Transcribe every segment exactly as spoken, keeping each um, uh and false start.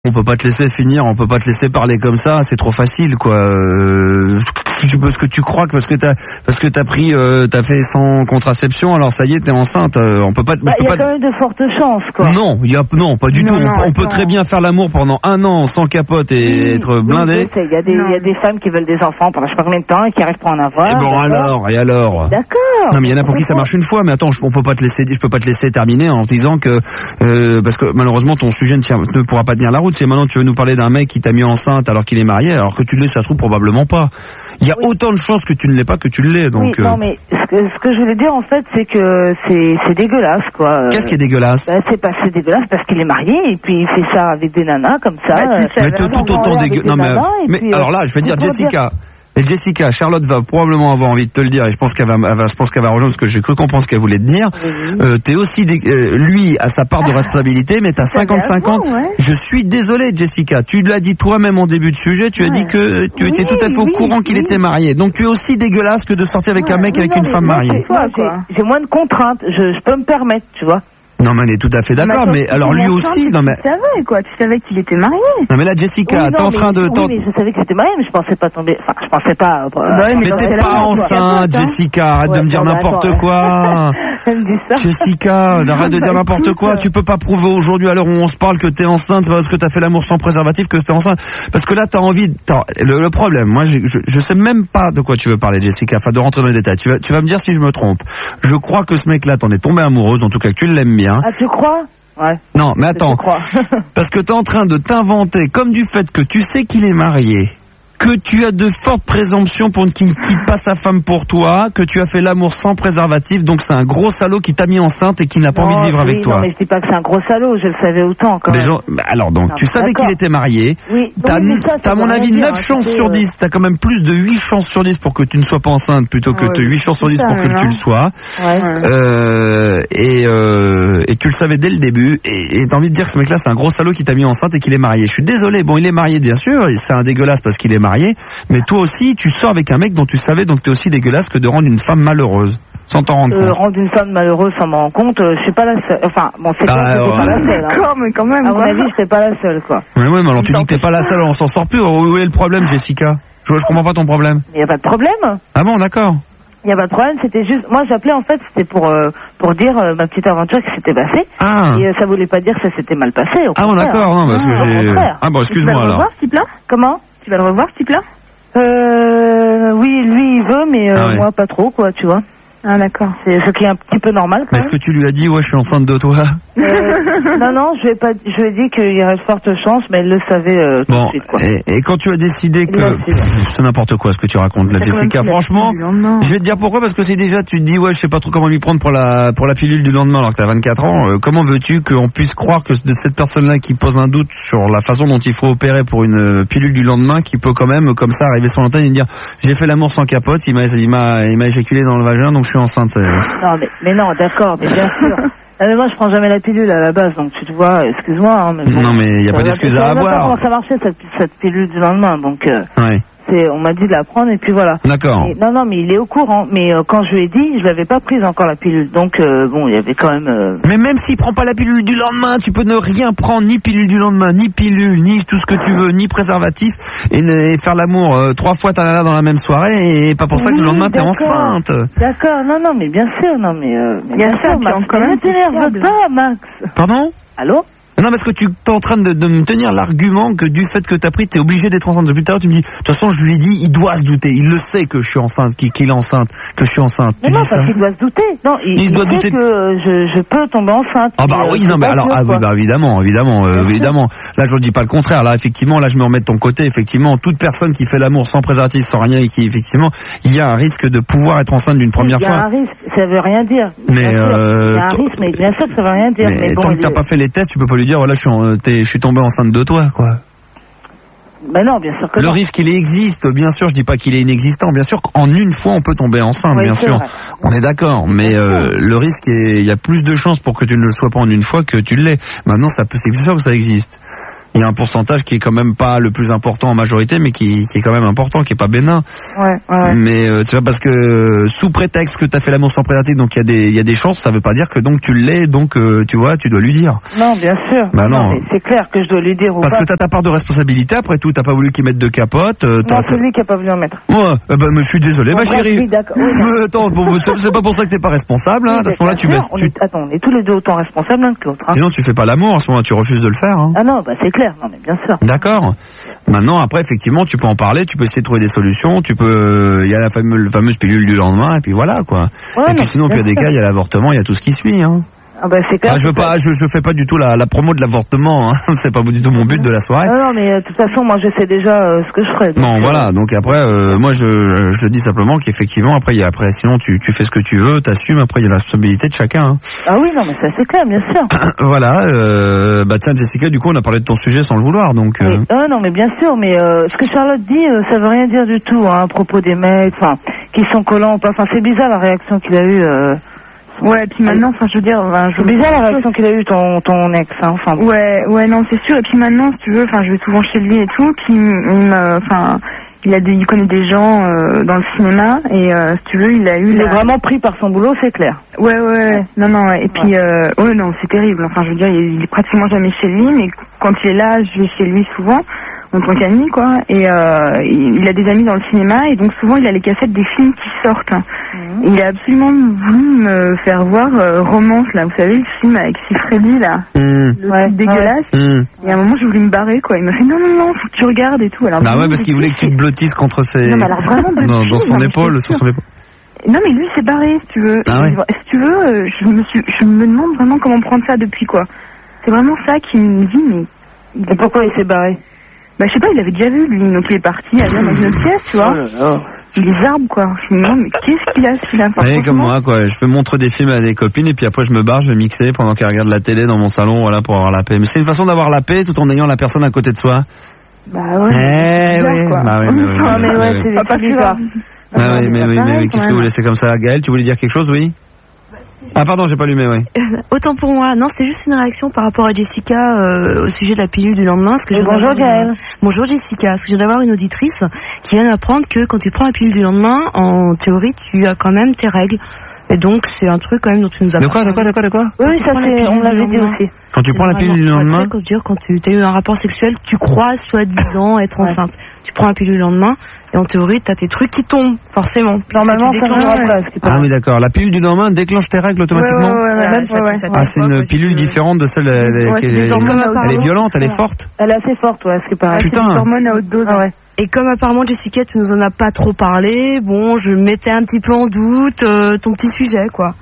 On peut pas te laisser finir, on peut pas te laisser parler comme ça, c'est trop facile, quoi. Euh, parce que tu crois que parce que t'as parce que t'as pris, euh, t'as fait sans contraception, alors ça y est, t'es enceinte. Euh, on peut pas. Bah, il y a pas... quand même de fortes chances, quoi. Non, il y a non, pas du non, tout. Non, on, on peut très bien faire l'amour pendant un an sans capote et oui, être blindé. Il y a des, il y a des femmes qui veulent des enfants pendant je sais pas combien de temps et qui arrivent pas à en avoir. Et bon alors, et alors. D'accord. Non mais il y en a pour qui ça marche une fois, mais attends, je, on peut pas te laisser, je peux pas te laisser terminer en te disant que euh, parce que malheureusement ton sujet ne, tient, ne pourra pas tenir la route. Si maintenant tu veux nous parler d'un mec qui t'a mis enceinte alors qu'il est marié, alors que tu l'es, ça se trouve probablement pas. Il y a oui. autant de chances que tu ne l'aies pas que tu l'es, donc. Oui, non, mais ce que, ce que je voulais dire en fait, c'est que c'est c'est dégueulasse, quoi. Qu'est-ce qui est dégueulasse? Bah, c'est pas c'est dégueulasse parce qu'il est marié et puis il fait ça avec des nanas comme ça. Bah, mais tout, tout autant dégueulasse. Non mais, mais puis, alors là, je vais dire Jessica. Dire... Et Jessica, Charlotte va probablement avoir envie de te le dire, et je pense qu'elle va, elle va je pense qu'elle va rejoindre ce que j'ai cru comprendre ce qu'elle voulait te dire. Oui. Euh, t'es aussi, dé... euh, lui a sa part de responsabilité, mais t'as cinquante-cinq ans. Ouais. Je suis désolé, Jessica. Tu l'as dit toi-même en début de sujet. Tu ouais. as dit que tu oui, étais tout à fait au oui, courant qu'il oui. était marié. Donc tu es aussi dégueulasse que de sortir avec ouais. un mec oui, avec non, une femme mariée. J'ai moins de contraintes. Je, je peux me permettre, tu vois. Non mais on est tout à fait d'accord, mais, mais alors lui aussi, non mais... Tu savais quoi, tu savais qu'il était marié. Non mais là Jessica, oui, t'es en train de... Oui, mais je savais qu'il était marié, mais je pensais pas tomber... Enfin, je pensais pas... Euh, bah, mais t'es pas enceinte, Jessica, arrête ouais, de me dire n'importe quoi. Jessica, arrête de dire n'importe quoi, tu peux pas prouver aujourd'hui à l'heure où on se parle que t'es enceinte, c'est pas parce que t'as fait l'amour sans préservatif que t'es enceinte. Parce que là t'as envie... Le, le problème, moi je, je, je sais même pas de quoi tu veux parler Jessica, enfin de rentrer dans les détails. Tu vas, tu vas me dire si je me trompe. Je crois que ce mec-là t'en est tombé amoureuse, en tout cas que tu l'aimes bien. Ah, tu crois? Ouais. Non, mais attends. Parce que t'es en train de t'inventer, comme du fait que tu sais qu'il est marié, que tu as de fortes présomptions pour qu'il ne quitte pas sa femme pour toi, que tu as fait l'amour sans préservatif, donc c'est un gros salaud qui t'a mis enceinte et qui n'a pas non, envie de vivre oui, avec toi. Non, mais je dis pas que c'est un gros salaud, je le savais autant quand même. Gens, bah alors donc, non, tu savais qu'il était marié, oui, t'as, oui, ça, t'as à mon avis neuf hein, chances sur dix, t'as quand même plus de huit chances sur dix pour que tu ne sois pas enceinte plutôt que ouais, huit chances sur dix ça, pour que non. tu le sois. Ouais. Euh, et, euh, et tu le savais dès le début, et, et t'as envie de dire que ce mec-là c'est un gros salaud qui t'a mis enceinte et qu'il est marié. Je suis désolé, bon il est marié bien sûr, c'est un dégueulasse parce qu'il est marié, mais toi aussi, tu sors avec un mec dont tu savais donc t'es aussi dégueulasse que de rendre une femme malheureuse, sans t'en rendre euh, compte. Rendre une femme malheureuse sans m'en rendre compte, euh, je suis pas la seule. Enfin, bon, c'est ah, clair que ouais. pas la seule. Hein. D'accord, mais quand même. À mon avis, je serais pas la seule, quoi. Mais ouais, mais alors tu dis que t'es pas la seule, on s'en sort plus. Où est le problème, Jessica? Je, je comprends pas ton problème. Il y a pas de problème. Ah bon, d'accord. Il y a pas de problème, c'était juste, moi j'appelais en fait, c'était pour euh, pour dire euh, ma petite aventure qui s'était passée. Ah. Et euh, ça voulait pas dire que ça s'était mal passé. Au ah bon, d'accord, non, parce que ah, j'ai. Ah bon, excuse-moi alors. Tu vas le revoir, ce type-là? Comment? Tu vas le revoir, ce type-là? Euh, oui, lui il veut, mais euh, ah ouais. moi pas trop, quoi, tu vois. Ah d'accord. C'est ce qui est un petit peu normal. Mais est-ce que tu lui as dit ouais je suis enceinte de toi? euh, Non non, je lui ai pas, je lui ai dit qu'il y aurait de fortes chances, mais elle le savait euh, tout bon, de suite quoi. Et, et quand tu as décidé que c'est n'importe quoi ce que tu racontes là, Jessica. Franchement, je vais te dire pourquoi parce que c'est déjà tu te dis ouais je sais pas trop comment m'y prendre pour la pour la pilule du lendemain alors que t'as vingt-quatre ans. Euh, comment veux-tu qu'on puisse croire que de cette personne-là qui pose un doute sur la façon dont il faut opérer pour une pilule du lendemain qui peut quand même comme ça arriver sur l'antenne et dire j'ai fait l'amour sans capote, il m'a il m'a il m'a éjaculé dans le vagin donc je suis enceinte. Non, mais, mais non, d'accord, mais bien sûr. Mais moi, je prends jamais la pilule à la base, donc tu te vois, excuse-moi. Hein, mais bon, non, mais il n'y a pas d'excuse à avoir. Je sais pas comment ça marchait, cette, cette pilule du lendemain, donc... Euh, ouais. C'est, on m'a dit de la prendre et puis voilà. D'accord. Et, non, non, mais il est au courant. Mais euh, quand je lui ai dit, je l'avais pas prise encore la pilule. Donc euh, bon, il y avait quand même. Euh... Mais même s'il prend pas la pilule du lendemain, tu peux ne rien prendre, ni pilule du lendemain, ni pilule, ni tout ce que tu veux, ni préservatif, et, ne, et faire l'amour euh, trois fois ta nana dans la même soirée, et pas pour ça oui, que le lendemain t'es enceinte. D'accord. Non, non, mais bien sûr, non, mais. Euh, mais bien, bien sûr, Max. Quand même, t'énerve pas, Max. Pardon? Allô? Non, parce que tu es en train de, de me tenir l'argument que du fait que t'as pris, t'es obligé d'être enceinte. Depuis tout à l'heure, tu me dis, de toute façon, je lui ai dit, il doit se douter. Il le sait que je suis enceinte, qu'il, qu'il est enceinte, que je suis enceinte. Mais tu non, parce qu'il doit se douter. Non, il, il, il doit sait douter que euh, je, je peux tomber enceinte. Ah bah oui, non, mais alors, ah oui, bah évidemment, évidemment, euh, évidemment. Là, je ne dis pas le contraire. Là, effectivement, là, je me remets de ton côté. Effectivement, toute personne qui fait l'amour sans préservatif, sans rien, et qui, effectivement, il y a un risque de pouvoir être enceinte d'une première fois. Il y a un risque, ça veut rien dire. Mais euh, il y a un risque, mais bien sûr que ça veut rien dire. Mais, mais bon, tant que t'as pas fait les tests, tu peux pas lui dire, voilà, je suis en, je suis tombé enceinte de toi, quoi. Ben non, bien sûr que le non. risque, il existe, bien sûr, je dis pas qu'il est inexistant, bien sûr qu'en une fois, on peut tomber enceinte, oui, bien sûr. Vrai. On est d'accord, mais euh, le risque, il y a plus de chances pour que tu ne le sois pas en une fois que tu l'aies. Maintenant, ça peut, c'est sûr que ça existe. il y a un pourcentage qui est quand même pas le plus important en majorité, mais qui, qui est quand même important, qui est pas bénin. Ouais, ouais. Mais euh, c'est pas parce que euh, sous prétexte que t'as fait l'amour sans préservatif, donc il y a des il y a des chances, ça veut pas dire que donc tu l'es, donc euh, tu vois, tu dois lui dire. Non, bien sûr. Bah non. non mais c'est clair que je dois lui dire ou parce pas. que t'as ta part de responsabilité. Après tout, t'as pas voulu qu'il mette de capote. Euh, non, c'est lui qui a pas voulu en mettre. Ouais, eh ben, mais je suis désolé, bon, ma bref, chérie. Oui, d'accord. Oui, mais attends, bon, c'est, c'est pas pour ça que t'es pas responsable. Hein. Oui, à ce moment-là, tu sûr, baisses. On tu... est, attends, on est tous les deux autant responsables l'un que l'autre. Hein. Sinon, tu fais pas l'amour. À ce moment-là, tu refuses de le faire. Hein. Ah non, bah c'est clair. Non, mais bien sûr. D'accord. Maintenant, après, effectivement, tu peux en parler, tu peux essayer de trouver des solutions, tu peux, il y a la fameuse, fameuse pilule du lendemain, et puis voilà, quoi. Ouais, et puis sinon, au pire des cas, il y a l'avortement, il y a tout ce qui suit, hein. Ah bah c'est clair. Ah, je veux pas, je, je fais pas du tout la, la promo de l'avortement, hein. C'est pas du tout mon but de la soirée. Non, non, mais de toute façon, moi, je sais déjà euh, ce que je ferai. Non, euh, voilà. Donc après, euh, moi, je, je dis simplement qu'effectivement, après, il y a, après, sinon, tu, tu fais ce que tu veux, t'assumes. Après, il y a la responsabilité de chacun. Hein. Ah oui, non, mais ça c'est clair, bien sûr. Voilà. Euh, bah tiens, Jessica, du coup, on a parlé de ton sujet sans le vouloir, donc. Euh... Oui. Ah non, mais bien sûr, mais euh, ce que Charlotte dit, euh, ça veut rien dire du tout, hein, à propos des mecs, enfin, qui sont collants ou pas. Enfin, c'est bizarre la réaction qu'il a eue. Euh... Ouais, et puis maintenant, enfin, je veux dire, enfin, je c'est bizarre la réaction qu'il a eue ton ton ex, hein, enfin. Ouais, ouais, non, c'est sûr. Et puis maintenant, si tu veux, enfin, je vais souvent chez lui et tout, puis, enfin, il a des, il connaît des gens euh, dans le cinéma et euh, si tu veux, il a eu. Il la... est vraiment pris par son boulot, c'est clair. Ouais, ouais, ouais. Non, non. Et puis, ouais, euh, ouais, non, c'est terrible. Enfin, je veux dire, il est pratiquement jamais chez lui, mais quand il est là, je vais chez lui souvent. En tant qu'ami, quoi, et euh, il a des amis dans le cinéma, et donc souvent il a les cassettes des films qui sortent. Mmh. Et il a absolument voulu me faire voir euh, Romance, là, vous savez, le film avec Freddy, là, mmh. le ouais, truc dégueulasse. Mmh. Et à un moment, j'ai voulu me barrer, quoi. Il m'a fait non, non, non, faut que tu regardes et tout. Alors, bah ouais, parce qu'il voulait que tu te blottisses contre ses. Non, mais alors vraiment, dans, dans son non, épaule, sur son épaule. Non, mais lui, c'est barré, si tu veux. Ah ouais. Si tu veux, euh, je me suis, je me demande vraiment comment prendre ça depuis, quoi. C'est vraiment ça qui me dit, mais. Et pourquoi il s'est barré? Bah, je sais pas, il avait déjà vu, lui, donc il est parti, aller dans une autre pièce, tu vois. Oh là là. Les arbres, quoi. Je me demande, mais qu'est-ce qu'il a, celui-là? Ouais, comme moi, quoi. Je fais montrer des films à des copines, et puis après, je me barre, je vais mixer pendant qu'elle regarde la télé dans mon salon, voilà, pour avoir la paix. Mais c'est une façon d'avoir la paix tout en ayant la personne à côté de soi. Bah ouais. Eh oui. Bah oui, mais oui. Ah, mais ouais, c'est pas plus grave. Ah oui, mais oui, mais oui. Qu'est-ce que vous voulez, c'est comme ça? Gaëlle, tu voulais dire quelque chose, oui? Ah pardon, j'ai pas allumé, oui. Euh, autant pour moi, non, c'est juste une réaction par rapport à Jessica euh, au sujet de la pilule du lendemain. Parce que je bonjour Gaëlle. Une... Bonjour Jessica, parce que je viens d'avoir une auditrice qui vient d'apprendre que quand tu prends la pilule du lendemain, en théorie, tu as quand même tes règles. Et donc c'est un truc quand même dont tu nous as parlé. De quoi, de quoi, de quoi, de quoi? Oui, ça c'est, on l'avait dit aussi. Quand tu prends la pilule du lendemain, quand tu quand tu as eu un rapport sexuel, tu crois soi-disant être ouais. enceinte. Tu prends la pilule le lendemain. Et en théorie, t'as tes trucs qui tombent, forcément. Normalement, ça déclenches... après. Ah oui, d'accord. La pilule du lendemain déclenche tes règles automatiquement. Ouais, ouais, ouais, ouais, ça, ouais, ça, ouais. Ah, c'est une pilule différente de celle. Elle, elle, ouais, elle, elle, elle est violente, elle ouais. est forte. Elle est assez forte, ouais, ce qui paraît. Putain. C'est des hormones à haute dose. Ah ouais. Et comme apparemment Jessica, tu nous en as pas trop parlé, bon, je mettais un petit peu en doute euh, ton petit sujet, quoi.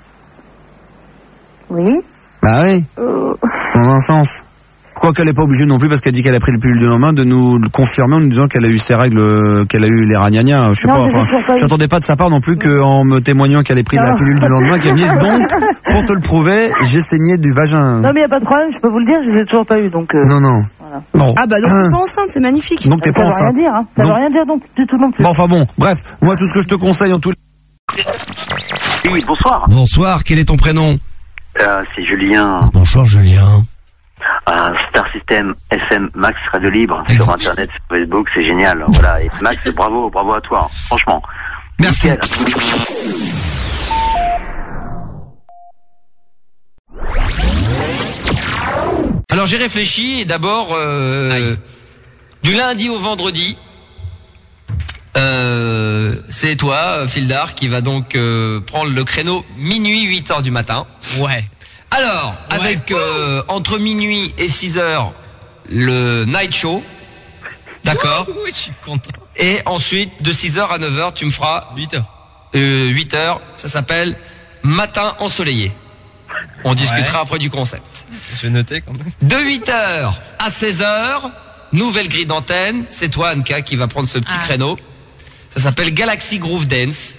Oui. Bah oui. Euh... Dans un sens. Quoi qu'elle n'est pas obligée non plus, parce qu'elle dit qu'elle a pris le pilule du lendemain, de nous le confirmer en nous disant qu'elle a eu ses règles, qu'elle a eu les ragnagnas. Je sais non, pas, enfin, j'attendais pas de sa part non plus qu'en me témoignant qu'elle ait pris non. la pilule du lendemain, qu'elle me dise donc, pour te le prouver, j'ai saigné du vagin. Non mais y a pas de problème, je peux vous le dire, je les ai toujours pas eu, donc. Euh... Non non. Voilà. Bon. Ah bah donc t'es pas enceinte, c'est magnifique. Donc t'es pas enceinte. Ça veut rien dire, hein. Ça donc... veut rien dire donc, du tout non plus. Bon enfin bon, bref, moi tout ce que je te conseille en tout. Oui, bonsoir. Bonsoir, quel est ton prénom? Euh, c'est Julien. Bonjour Julien. Euh, Star System F M Max Radio Libre sur internet, sur Facebook, c'est génial. Voilà, et Max, bravo, bravo à toi, franchement. Merci. Nickel. Alors j'ai réfléchi et d'abord euh, du lundi au vendredi, euh, c'est toi, Fildar, qui va donc euh, prendre le créneau minuit huit heures du matin. Ouais. Alors, ouais. avec euh, entre minuit et six heures, le night show. D'accord. Oui, je suis content. Et ensuite, de six heures à neuf heures, tu me feras huit heures. Euh, huit heures, ça s'appelle Matin ensoleillé. On discutera ouais. après du concept. Je vais noter quand même. De huit heures à seize heures, nouvelle grille d'antenne. C'est toi, Anka, qui va prendre ce petit ah. créneau. Ça s'appelle Galaxy Groove Dance.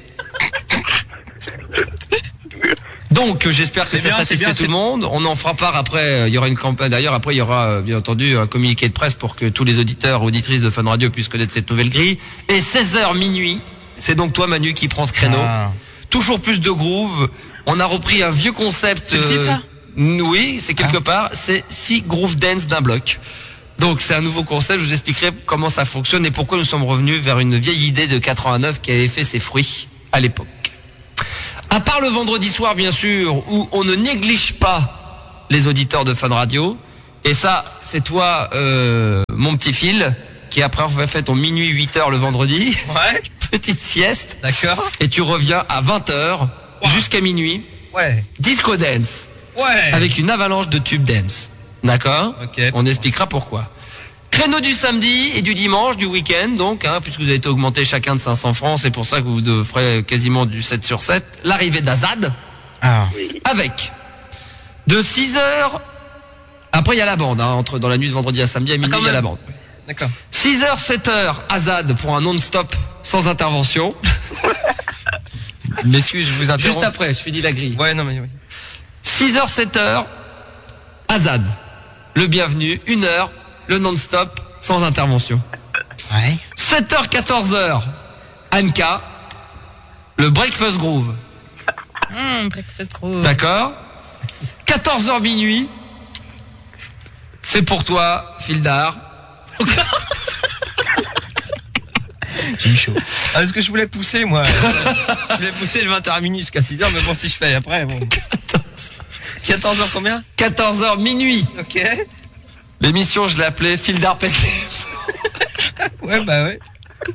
Donc, j'espère que ça bien, satisfait bien, tout le monde. On en fera part après. Il y aura une campagne. D'ailleurs, après, il y aura, bien entendu, un communiqué de presse pour que tous les auditeurs, auditrices de Fun Radio puissent connaître cette nouvelle grille. Et seize heures minuit, c'est donc toi, Manu, qui prends ce créneau. Ah. Toujours plus de groove. On a repris un vieux concept. C'est le titre, ça ? euh, Oui, c'est quelque ah. part. C'est six groove dance d'un bloc. Donc c'est un nouveau concept, je vous expliquerai comment ça fonctionne et pourquoi nous sommes revenus vers une vieille idée de quatre-vingt-neuf qui avait fait ses fruits à l'époque. À part le vendredi soir, bien sûr, où on ne néglige pas les auditeurs de Fun Radio, et ça, c'est toi, euh, mon petit Phil, qui après va faire ton minuit huit heures le vendredi. Ouais. Petite sieste. D'accord. Et tu reviens à vingt heures wow. jusqu'à minuit. Ouais. Disco dance. Ouais. Avec une avalanche de tube dance. D'accord. Ok. On expliquera pourquoi. Créneau du samedi et du dimanche, du week-end, donc, hein, puisque vous avez été augmenté chacun de cinq cents francs, c'est pour ça que vous ferez quasiment du sept sur sept. L'arrivée d'Azad. Ah. Avec de six heures. Après, il y a la bande, hein, entre, dans la nuit de vendredi à samedi à minuit, il y a la bande. D'accord. six heures, sept heures, Azad pour un non-stop sans intervention. Messieurs, je vous interromps. Juste après, je finis la grille. Ouais, non, mais oui. six heures, sept heures, Azad. Le bienvenu, une heure, le non-stop sans intervention. Ouais. sept heures, quatorze heures, Anka. Le breakfast groove. Mmh, breakfast groove. D'accord. quatorze heures minuit. C'est pour toi, Fildar. J'ai eu chaud. Ah, parce que je voulais pousser, moi. Je voulais pousser le vingt heures minuit jusqu'à six heures, mais bon, si je fais après, bon. quatorze heures combien? quatorze heures minuit. Ok. L'émission, je l'ai appelée Fildar pète les... Ouais, bah ouais.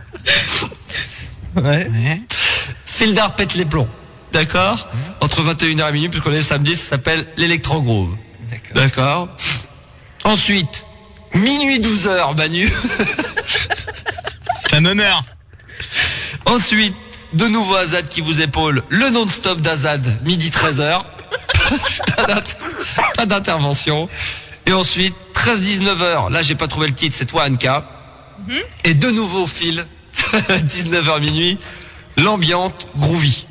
Ouais. ouais. Fildar pète les plombs. D'accord. Mmh. Entre vingt et une heures et minuit, puisqu'on est le samedi, ça s'appelle l'Electro Groove. D'accord. D'accord. Ensuite, minuit douze heures, Manu. C'est un honneur. Ensuite, de nouveau Azad qui vous épaule. Le non-stop d'Azad, midi treize heures. Pas d'intervention. Et ensuite, treize dix-neuf heures. Là, j'ai pas trouvé le titre, c'est toi, Anka. Mm-hmm. Et de nouveau, Phil. dix-neuf heures minuit. L'ambiante groovy.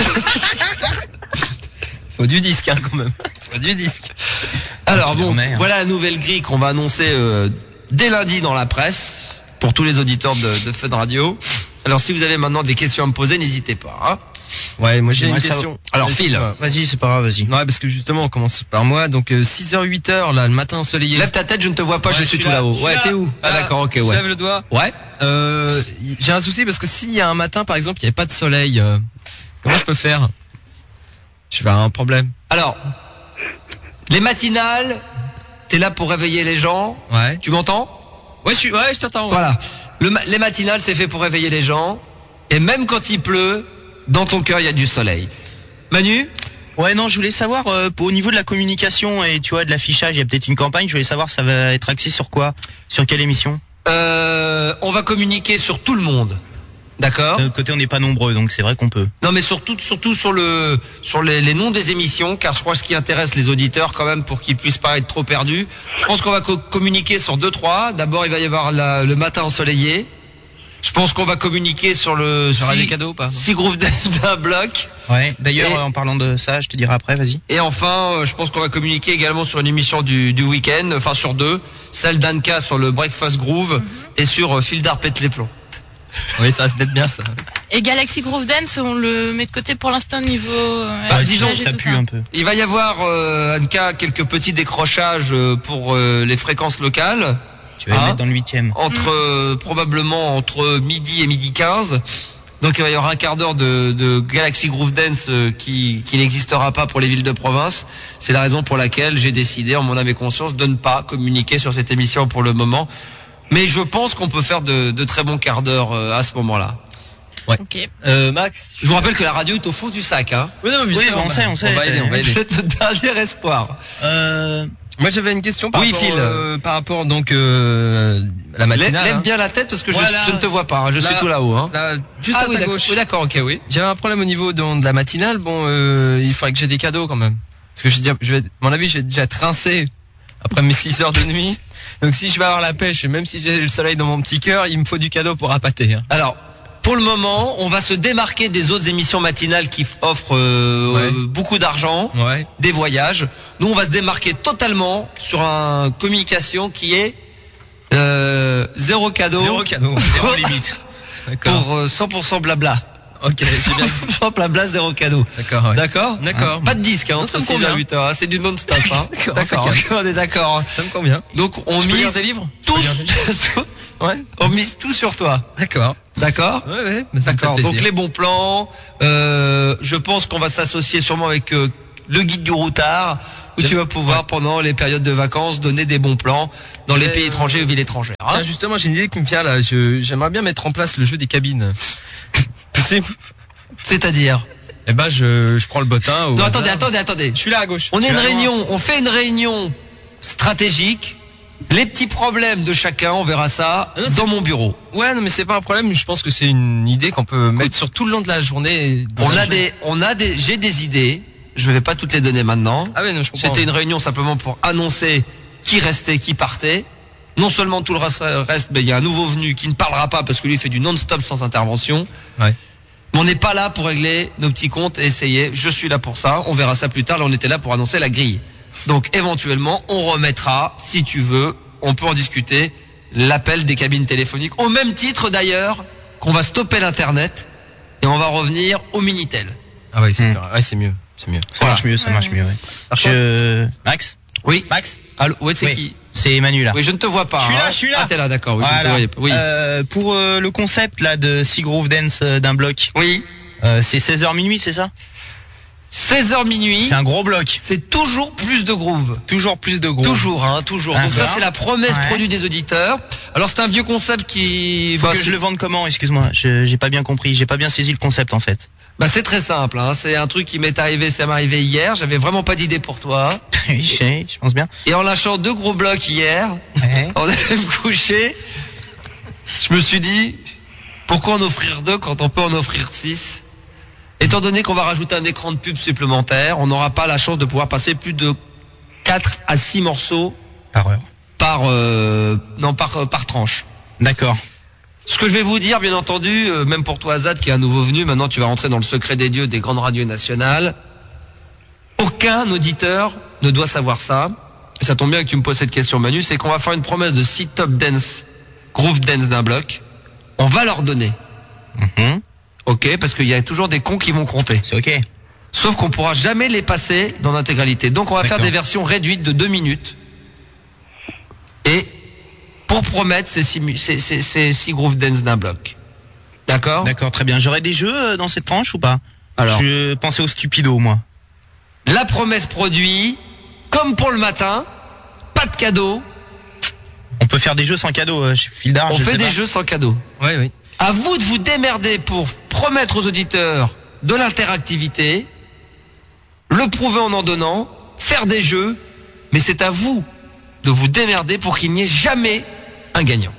Faut du disque, hein, quand même. Faut du disque. Alors bon, voilà la nouvelle grille qu'on va annoncer euh, dès lundi dans la presse pour tous les auditeurs de, de Fun Radio. Alors si vous avez maintenant des questions à me poser, n'hésitez pas. Hein. Ouais, moi j'ai une question. Alors Phil, vas-y, c'est pas grave, vas-y. Ouais, parce que justement on commence par moi. Donc euh, six heures huit heures là, le matin ensoleillé. Lève ta tête, je ne te vois pas, ouais, je suis tout là, là-haut. Ouais, là. T'es où? Ah, ah d'accord, ok, ouais. Lève le doigt. Ouais. Euh, j'ai un souci parce que s'il y a un matin par exemple, il n'y avait pas de soleil, euh, comment je peux faire? Je vais avoir un problème. Alors, les matinales, t'es là pour réveiller les gens. Ouais. Tu m'entends? Ouais, je suis, ouais, je t'entends. Ouais. Voilà. Le, les matinales, c'est fait pour réveiller les gens. Et même quand il pleut, dans ton cœur, il y a du soleil. Manu? Ouais, non, je voulais savoir, euh, au niveau de la communication et tu vois, de l'affichage, il y a peut-être une campagne, je voulais savoir, ça va être axé sur quoi? Sur quelle émission? Euh, on va communiquer sur tout le monde. D'accord. De notre côté, on n'est pas nombreux, donc c'est vrai qu'on peut. Non, mais surtout, surtout sur le, sur les, les noms des émissions, car je crois que ce qui intéresse les auditeurs quand même pour qu'ils puissent pas être trop perdus. Je pense qu'on va co- communiquer sur deux, trois. D'abord, il va y avoir la, le matin ensoleillé. Je pense qu'on va communiquer sur le. Sur des cadeaux ou pas? Si groove d'un bloc. Ouais. D'ailleurs, et, en parlant de ça, je te dirai après, vas-y. Et enfin, euh, je pense qu'on va communiquer également sur une émission du, du week-end, enfin sur deux, celle d'Anka sur le Breakfast Groove mm-hmm. et sur euh, Fildar pète les plombs. Oui, ça, c'est peut-être bien, ça. Et Galaxy Groove Dance, on le met de côté pour l'instant niveau... Euh, bah, disons, ça pue un peu. Il va y avoir, euh, Anka, quelques petits décrochages pour euh, les fréquences locales. Tu vas hein, les mettre dans le huitième. Entre, mmh. euh, probablement entre midi et midi quinze. Donc il va y avoir un quart d'heure de, de Galaxy Groove Dance euh, qui, qui n'existera pas pour les villes de province. C'est la raison pour laquelle j'ai décidé, en mon âme et conscience, de ne pas communiquer sur cette émission pour le moment. Mais je pense qu'on peut faire de, de très bons quarts d'heure euh, à ce moment-là. Ouais. Ok. Euh, Max, je vous rappelle que la radio est au fond du sac, hein. Oui, non, mais oui, bah, on sait, on sait. On va aider, on va aider. C'est le dernier espoir. Euh, moi, j'avais une question par oui, rapport, Phil. Euh, par rapport donc euh, la matinale. Lève hein. bien la tête parce que voilà. je, je ne te vois pas. Hein, je là, suis tout là-haut. Hein. Là, juste ah, à oui, ta gauche. Oui, d'accord, ok, oui. J'avais un problème au niveau de, de la matinale. Bon, euh, il faudrait que j'ai des cadeaux quand même. Parce que je, déjà, je vais, à mon avis, j'ai déjà trincé après mes six heures de nuit. Donc si je vais avoir la pêche, et même si j'ai le soleil dans mon petit cœur, il me faut du cadeau pour appâter. Hein. Alors, pour le moment, on va se démarquer des autres émissions matinales qui offrent euh, ouais. euh, beaucoup d'argent, ouais. des voyages. Nous, on va se démarquer totalement sur une communication qui est euh, zéro cadeau. Zéro cadeau, zéro limite. Pour euh, cent pour cent blabla. Ok, c'est bien. Hop, la blase zéro cadeau. D'accord, ouais. D'accord. D'accord. Hein, pas de disque, hein, Non, entre ça me six convient. heures et huit heures. Hein, c'est du non-stop, hein. D'accord, D'accord. impeccable. On est d'accord. Ça me convient. Donc, on Tu peux mise lire des livres tout, Tu peux lire des livres ouais. On mise tout sur toi. D'accord. D'accord. Ouais, ouais. mais ça me fait D'accord. plaisir. Donc, les bons plans, euh, je pense qu'on va s'associer sûrement avec, euh, le guide du routard, où tu vas pouvoir, pendant les périodes de vacances, donner des bons plans dans les Euh, pays étrangers ou villes étrangères. Hein. Tiens, justement, j'ai une idée qui me vient là. Je, j'aimerais bien mettre en place le jeu des cabines. Tu sais, C'est-à-dire? eh ben, je, je prends le bottin. Au Non, hasard. attendez, attendez, attendez. Je suis là à gauche. On Tu est une vas loin. réunion, on fait une réunion stratégique. Les petits problèmes de chacun, on verra ça Ah non, c'est- dans mon bureau. Ouais, non, mais c'est pas un problème. Je pense que c'est une idée qu'on peut mettre sur tout le long de la journée. On a des, on a des, j'ai des idées. Je vais pas toutes les donner maintenant. Ah ouais, non, je comprends. C'était une réunion simplement pour annoncer qui restait, qui partait. Non seulement tout le reste, reste, mais il y a un nouveau venu qui ne parlera pas parce que lui il fait du non-stop sans intervention. Ouais. Mais on n'est pas là pour régler nos petits comptes et essayer. Je suis là pour ça. On verra ça plus tard. Là, on était là pour annoncer la grille. Donc, éventuellement, on remettra, si tu veux, on peut en discuter, l'appel des cabines téléphoniques. Au même titre, d'ailleurs, qu'on va stopper l'Internet et on va revenir au Minitel. Ah ouais, c'est Hmm. clair. Ouais, c'est mieux. C'est mieux. Ça marche mieux, ça marche mieux, ouais. Je... Max? Oui. Max? Allô, ouais, c'est Oui. qui? C'est Emmanuel là. Oui, je ne te vois pas. Je suis là, hein. je suis là. Ah, t'es là, d'accord. Oui, je ne te Voilà. voyais pas. Oui. Euh, pour euh, le concept là de six groove dance euh, d'un bloc, Oui. euh, c'est seize heures minuit, c'est ça? seize heures minuit. C'est un gros bloc. C'est toujours plus de groove. Toujours plus de groove. Toujours, hein, toujours. Donc ça, D'accord. c'est la promesse Ouais. produit des auditeurs. Alors, c'est un vieux concept qui... Faut bah, que c'est- je le vende comment? Excuse-moi, je j'ai pas bien compris, j'ai pas bien saisi le concept en fait. Bah, c'est très simple, hein. C'est un truc qui m'est arrivé, ça m'est arrivé hier. J'avais vraiment pas d'idée pour toi. Oui, je sais, je pense bien. Et en lâchant deux gros blocs hier, Ouais. on allait me coucher. Je me suis dit, pourquoi en offrir deux quand on peut en offrir six? Étant donné qu'on va rajouter un écran de pub supplémentaire, on n'aura pas la chance de pouvoir passer plus de quatre à six morceaux Par heure. par, euh, non, par, euh, par tranche. D'accord. Ce que je vais vous dire, bien entendu, euh, même pour toi, Azad, qui est un nouveau venu, maintenant tu vas rentrer dans le secret des dieux des grandes radios nationales. Aucun auditeur ne doit savoir ça. Et ça tombe bien que tu me poses cette question, Manu, c'est qu'on va faire une promesse de six top dance, groove dance d'un bloc. On va leur donner. Mhm. Ok, parce qu'il y a toujours des cons qui vont compter. C'est ok. Sauf qu'on pourra jamais les passer dans l'intégralité. Donc on va faire D'accord. des versions réduites de deux minutes. Et pour promettre ces six, mu- ces, ces, ces six groove dance d'un bloc. D'accord? D'accord, très bien. J'aurai des jeux euh, dans cette tranche ou pas? Alors. Je pensais au stupido, moi. La promesse produit, comme pour le matin, pas de cadeau. On peut faire des jeux sans cadeau euh, chez Fildar. On je fait sais des pas. jeux sans cadeau. Ouais, oui. À vous de vous démerder pour promettre aux auditeurs de l'interactivité, le prouver en en donnant, faire des jeux, mais c'est à vous de vous démerder pour qu'il n'y ait jamais un gagnant.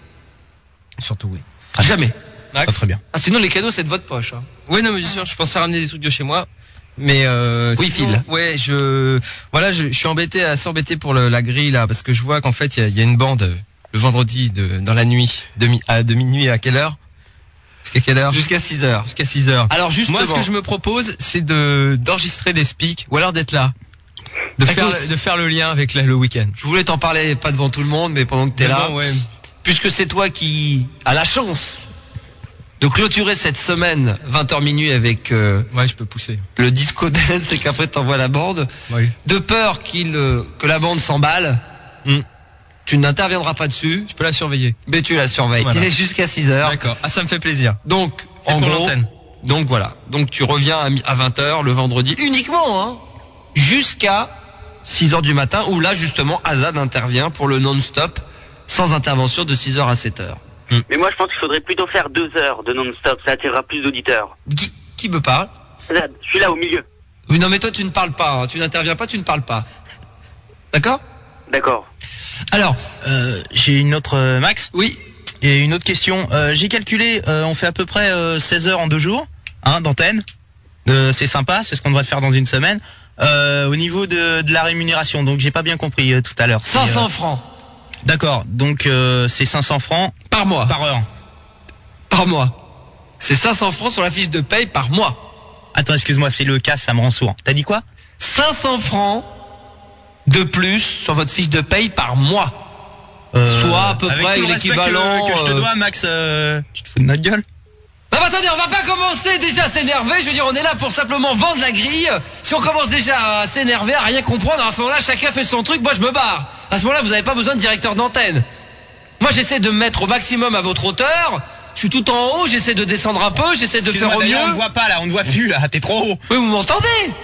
Surtout, oui. Jamais. Très, très bien. Ah, sinon les cadeaux c'est de votre poche. Hein. Oui, non, mais bien sûr, je pensais ramener des trucs de chez moi. Mais euh, Oui, sinon, Phil. Ouais, je voilà, je, je suis embêté, assez embêté pour le, la grille là, parce que je vois qu'en fait il y a, il y a une bande euh, le vendredi de dans la nuit, de, mi, à, de minuit à quelle heure? Jusqu'à quelle heure? Jusqu'à six heures. Jusqu'à six heures. Alors justement, Moi, ce que je me propose, c'est de d'enregistrer des speaks, ou alors d'être là, de faire Écoute. le- de faire le lien avec la- le week-end. je voulais t'en parler pas devant tout le monde, mais pendant que t'es là, Bon, ouais. puisque c'est toi qui as la chance de clôturer cette semaine vingt heures minuit avec euh, Ouais, je peux pousser. le disco dance et qu'après t'envoies la bande, Oui. de peur qu'il euh, que la bande s'emballe, Hmm. tu n'interviendras pas dessus, Je peux la surveiller. mais tu la surveilles. Voilà. Il est jusqu'à six heures. D'accord. Ah, ça me fait plaisir. Donc, C'est en pour gros, l'antenne. donc voilà. Donc tu reviens à mi- à vingt heures le vendredi uniquement, hein, jusqu'à six heures du matin, où là justement Azad intervient pour le non-stop, sans intervention de six heures à sept heures. Mais moi, je pense qu'il faudrait plutôt faire deux heures de non-stop. Ça attirera plus d'auditeurs. Qui, qui me parle? Zad, je suis là au milieu. Oui, non mais toi tu ne parles pas, hein. Tu n'interviens pas, tu ne parles pas. D'accord? D'accord. Alors, Euh, j'ai une autre euh, Max. oui, Et une autre question. Euh, j'ai calculé, euh, on fait à peu près euh, seize heures en deux jours, hein, d'antenne. Euh, c'est sympa, c'est ce qu'on devrait faire dans une semaine. Euh, au niveau de, de la rémunération, donc j'ai pas bien compris euh, tout à l'heure. C'est, cinq cents euh, francs D'accord, donc euh, c'est cinq cents francs par mois. par heure. Par mois. C'est cinq cents francs sur la fiche de paye par mois. Attends, excuse-moi, c'est le casque, ça me rend sourd. T'as dit quoi? cinq cents francs de plus sur votre fiche de paye par mois. Euh, Soit à peu avec près tout le respect l'équivalent, que, que je te euh, dois, Max. Euh, tu te fous de notre gueule? Ah bah attendez, on va pas commencer déjà à s'énerver. Je veux dire, on est là pour simplement vendre la grille. Si on commence déjà à s'énerver, à rien comprendre, alors à ce moment-là, chacun fait son truc, moi je me barre. À ce moment-là, vous n'avez pas besoin de directeur d'antenne. Moi, j'essaie de me mettre au maximum à votre hauteur. Je suis tout en haut, j'essaie de descendre un peu, j'essaie de faire au mieux. On ne voit pas là, on ne voit plus là, t'es trop haut. Oui, vous m'entendez?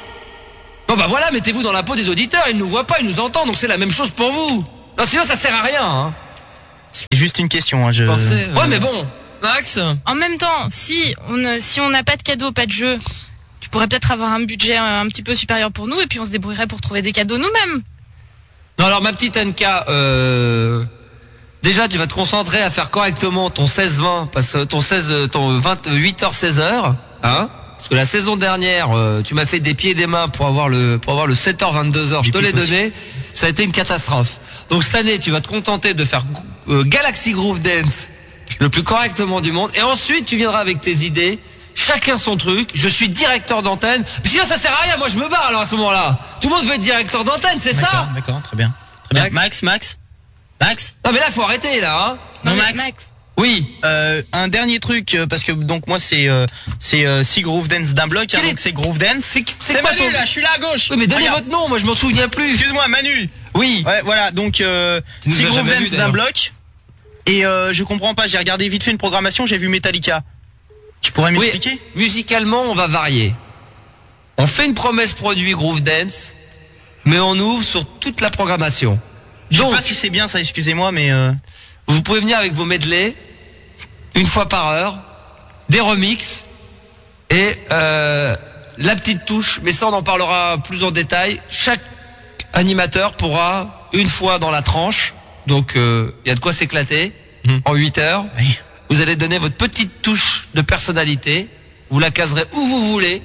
Bon bah voilà, mettez-vous dans la peau des auditeurs, ils ne nous voient pas, ils nous entendent, donc c'est la même chose pour vous. Non, sinon ça sert à rien. Hein. C'est juste une question, hein, je... pensais, euh... Ouais, mais bon, Max. En même temps, si on si on n'a pas de cadeaux, pas de jeux, tu pourrais peut-être avoir un budget un, un petit peu supérieur pour nous, et puis on se débrouillerait pour trouver des cadeaux nous-mêmes. Non, alors ma petite N K, euh... déjà tu vas te concentrer à faire correctement ton seize vingt, parce que ton seize, ton vingt-huit heures seize heures, hein. Parce que la saison dernière, euh, tu m'as fait des pieds et des mains pour avoir le pour avoir le sept heures vingt-deux heures, je te l'ai donné, ça a été une catastrophe. Donc cette année, tu vas te contenter de faire euh, Galaxy Groove Dance le plus correctement du monde, et ensuite tu viendras avec tes idées, chacun son truc. Je suis directeur d'antenne, mais sinon ça sert à rien, moi je me barre alors à ce moment-là. Tout le monde veut être directeur d'antenne, c'est ça? D'accord, très bien. Très bien. Max, Max, Max. Non mais là faut arrêter là, hein. Non, non Max. Max. Oui, euh, un dernier truc, parce que donc moi c'est euh, c'est euh, six Groove Dance d'un bloc, hein, donc c'est Groove Dance. C'est, c'est Manu ton... là, je suis là à gauche. Oui mais donnez Regarde. votre nom, moi je m'en souviens plus. Excuse-moi, Manu. Oui. Ouais, voilà, donc euh, six Groove Dance d'un bloc. Et euh, je comprends pas, j'ai regardé vite fait une programmation, j'ai vu Metallica. Tu pourrais m'expliquer? Oui, musicalement on va varier. On fait une promesse produit Groove Dance, mais on ouvre sur toute la programmation. Je donc, sais pas si c'est bien ça, excusez-moi, mais euh... vous pouvez venir avec vos medley une fois par heure, des remixes et euh, la petite touche, mais ça on en parlera plus en détail. Chaque animateur pourra une fois dans la tranche, donc il euh, y a de quoi s'éclater, mmh. en huit heures. Oui. Vous allez donner votre petite touche de personnalité, vous la caserez où vous voulez,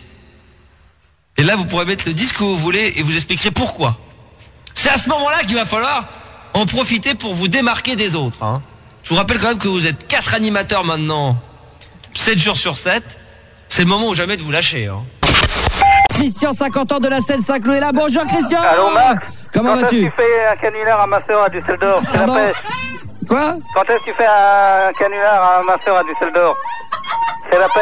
et là vous pourrez mettre le disque où vous voulez et vous expliquerez pourquoi. C'est à ce moment-là qu'il va falloir en profiter pour vous démarquer des autres, hein. Je vous rappelle quand même que vous êtes quatre animateurs maintenant, sept jours sur sept. C'est le moment ou jamais de vous lâcher, hein. Christian, cinquante ans de la Seine-Saint-Cloud est là. Bonjour Christian. Allô Max. Comment vas-tu? Quand est-ce que tu fais un canular à ma sœur à Düsseldorf? C'est la pêche. Quoi? Quand est-ce que tu fais un canular à ma sœur à Düsseldorf? C'est la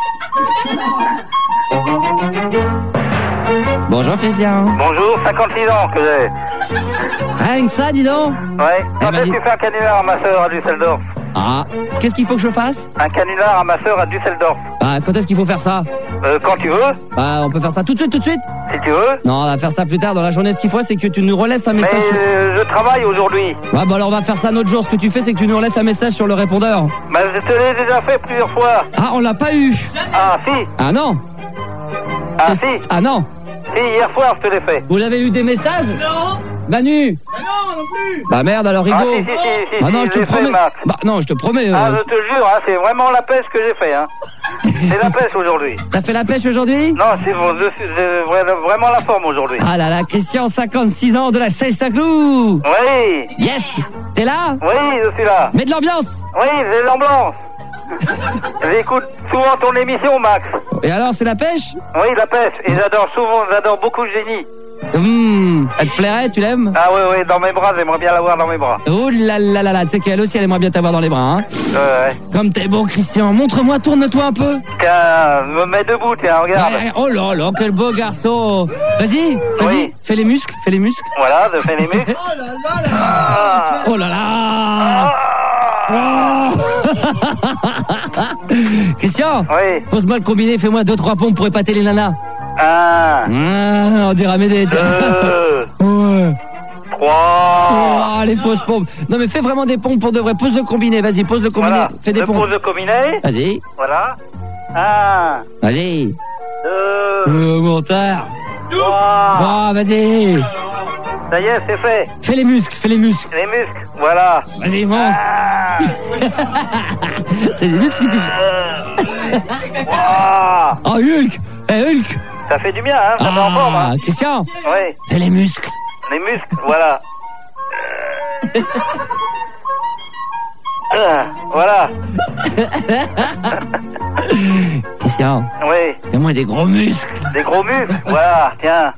pêche. Bonjour Christian. Bonjour, cinquante-six ans que j'ai. Rien que ça, dis donc. Ouais. Quand eh ben, est-ce que tu fais un canular à ma sœur à Düsseldorf? Ah, qu'est-ce qu'il faut que je fasse? Un canular à ma sœur à Düsseldorf. Bah, quand est-ce qu'il faut faire ça? Euh, quand tu veux. Bah, on peut faire ça tout de suite, tout de suite. Si tu veux. Non, on va faire ça plus tard dans la journée. Ce qu'il faut, c'est que tu nous relaisses un message. Mais sur... euh, je travaille aujourd'hui. Ouais, bah alors on va faire ça un autre jour. Ce que tu fais, c'est que tu nous relaisses un message sur le répondeur. Bah, je te l'ai déjà fait plusieurs fois. Ah, on l'a pas eu. Ah, si. Ah non. Ah, si. Ah non. Si, hier soir, je te l'ai fait. Vous l'avez eu des messages? Non. Manu. Bah non, non plus. Bah merde, alors Rigo. Ah, si, si, si, si, bah non, si, je te promets. Fait, bah non, je te promets. Euh... Ah, je te jure, hein, c'est vraiment la pêche que j'ai fait, hein. C'est la pêche aujourd'hui. T'as fait la pêche aujourd'hui? Non, c'est bon, je suis j'ai vraiment la forme aujourd'hui. Ah là là, Christian, cinquante-six ans de la Seine-Saint-Cloud. Oui. Yes. T'es là? Oui, je suis là. Mets de l'ambiance. Oui, j'ai de l'ambiance. J'écoute souvent ton émission, Max. Et alors, c'est la pêche? Oui, la pêche. Et j'adore souvent, j'adore beaucoup Génie. Hum, elle te plairait, tu l'aimes? Ah oui, oui, dans mes bras, j'aimerais bien l'avoir dans mes bras. Oh là là là là, tu sais qu'elle aussi, elle aimerait bien t'avoir dans les bras, hein. Ouais, ouais. Comme t'es beau, Christian. Montre-moi, tourne-toi un peu. Tiens, me mets debout, tiens, regarde. Ouais, oh là là, quel beau garçon. Vas-y, vas-y, oui. Fais les muscles, fais les muscles. Voilà, je fais les muscles. Oh là là là. Ah. Oh là là. Ah. Oh. Christian. Oui. Pose-moi le combiné, fais-moi deux trois pompes pour épater les nanas. Un. Ah, on dirait Médée. Deux. Ouais. Trois. Oh, les fausses pompes. Non, mais fais vraiment des pompes pour de vrai. Pose le combiné, vas-y, pose le combiné. Voilà. Fais des je pompes. Pose le combiné. Vas-y. Voilà. Un. Vas-y. Deux. Euh, montard. Trois. Oh, vas-y. Ça y est, c'est fait. Fais les muscles, fais les muscles. Les muscles, voilà. Vas-y, monte. Ah. C'est des muscles que tu fais. Wow. Oh, Hulk. Eh, hey, Hulk. Ça fait du bien, hein, ça ah, met en forme, hein. Christian. Oui. Fais les muscles. Les muscles, voilà. euh, voilà. Christian. Oui. Fais-moi des gros muscles. Des gros muscles, voilà, tiens.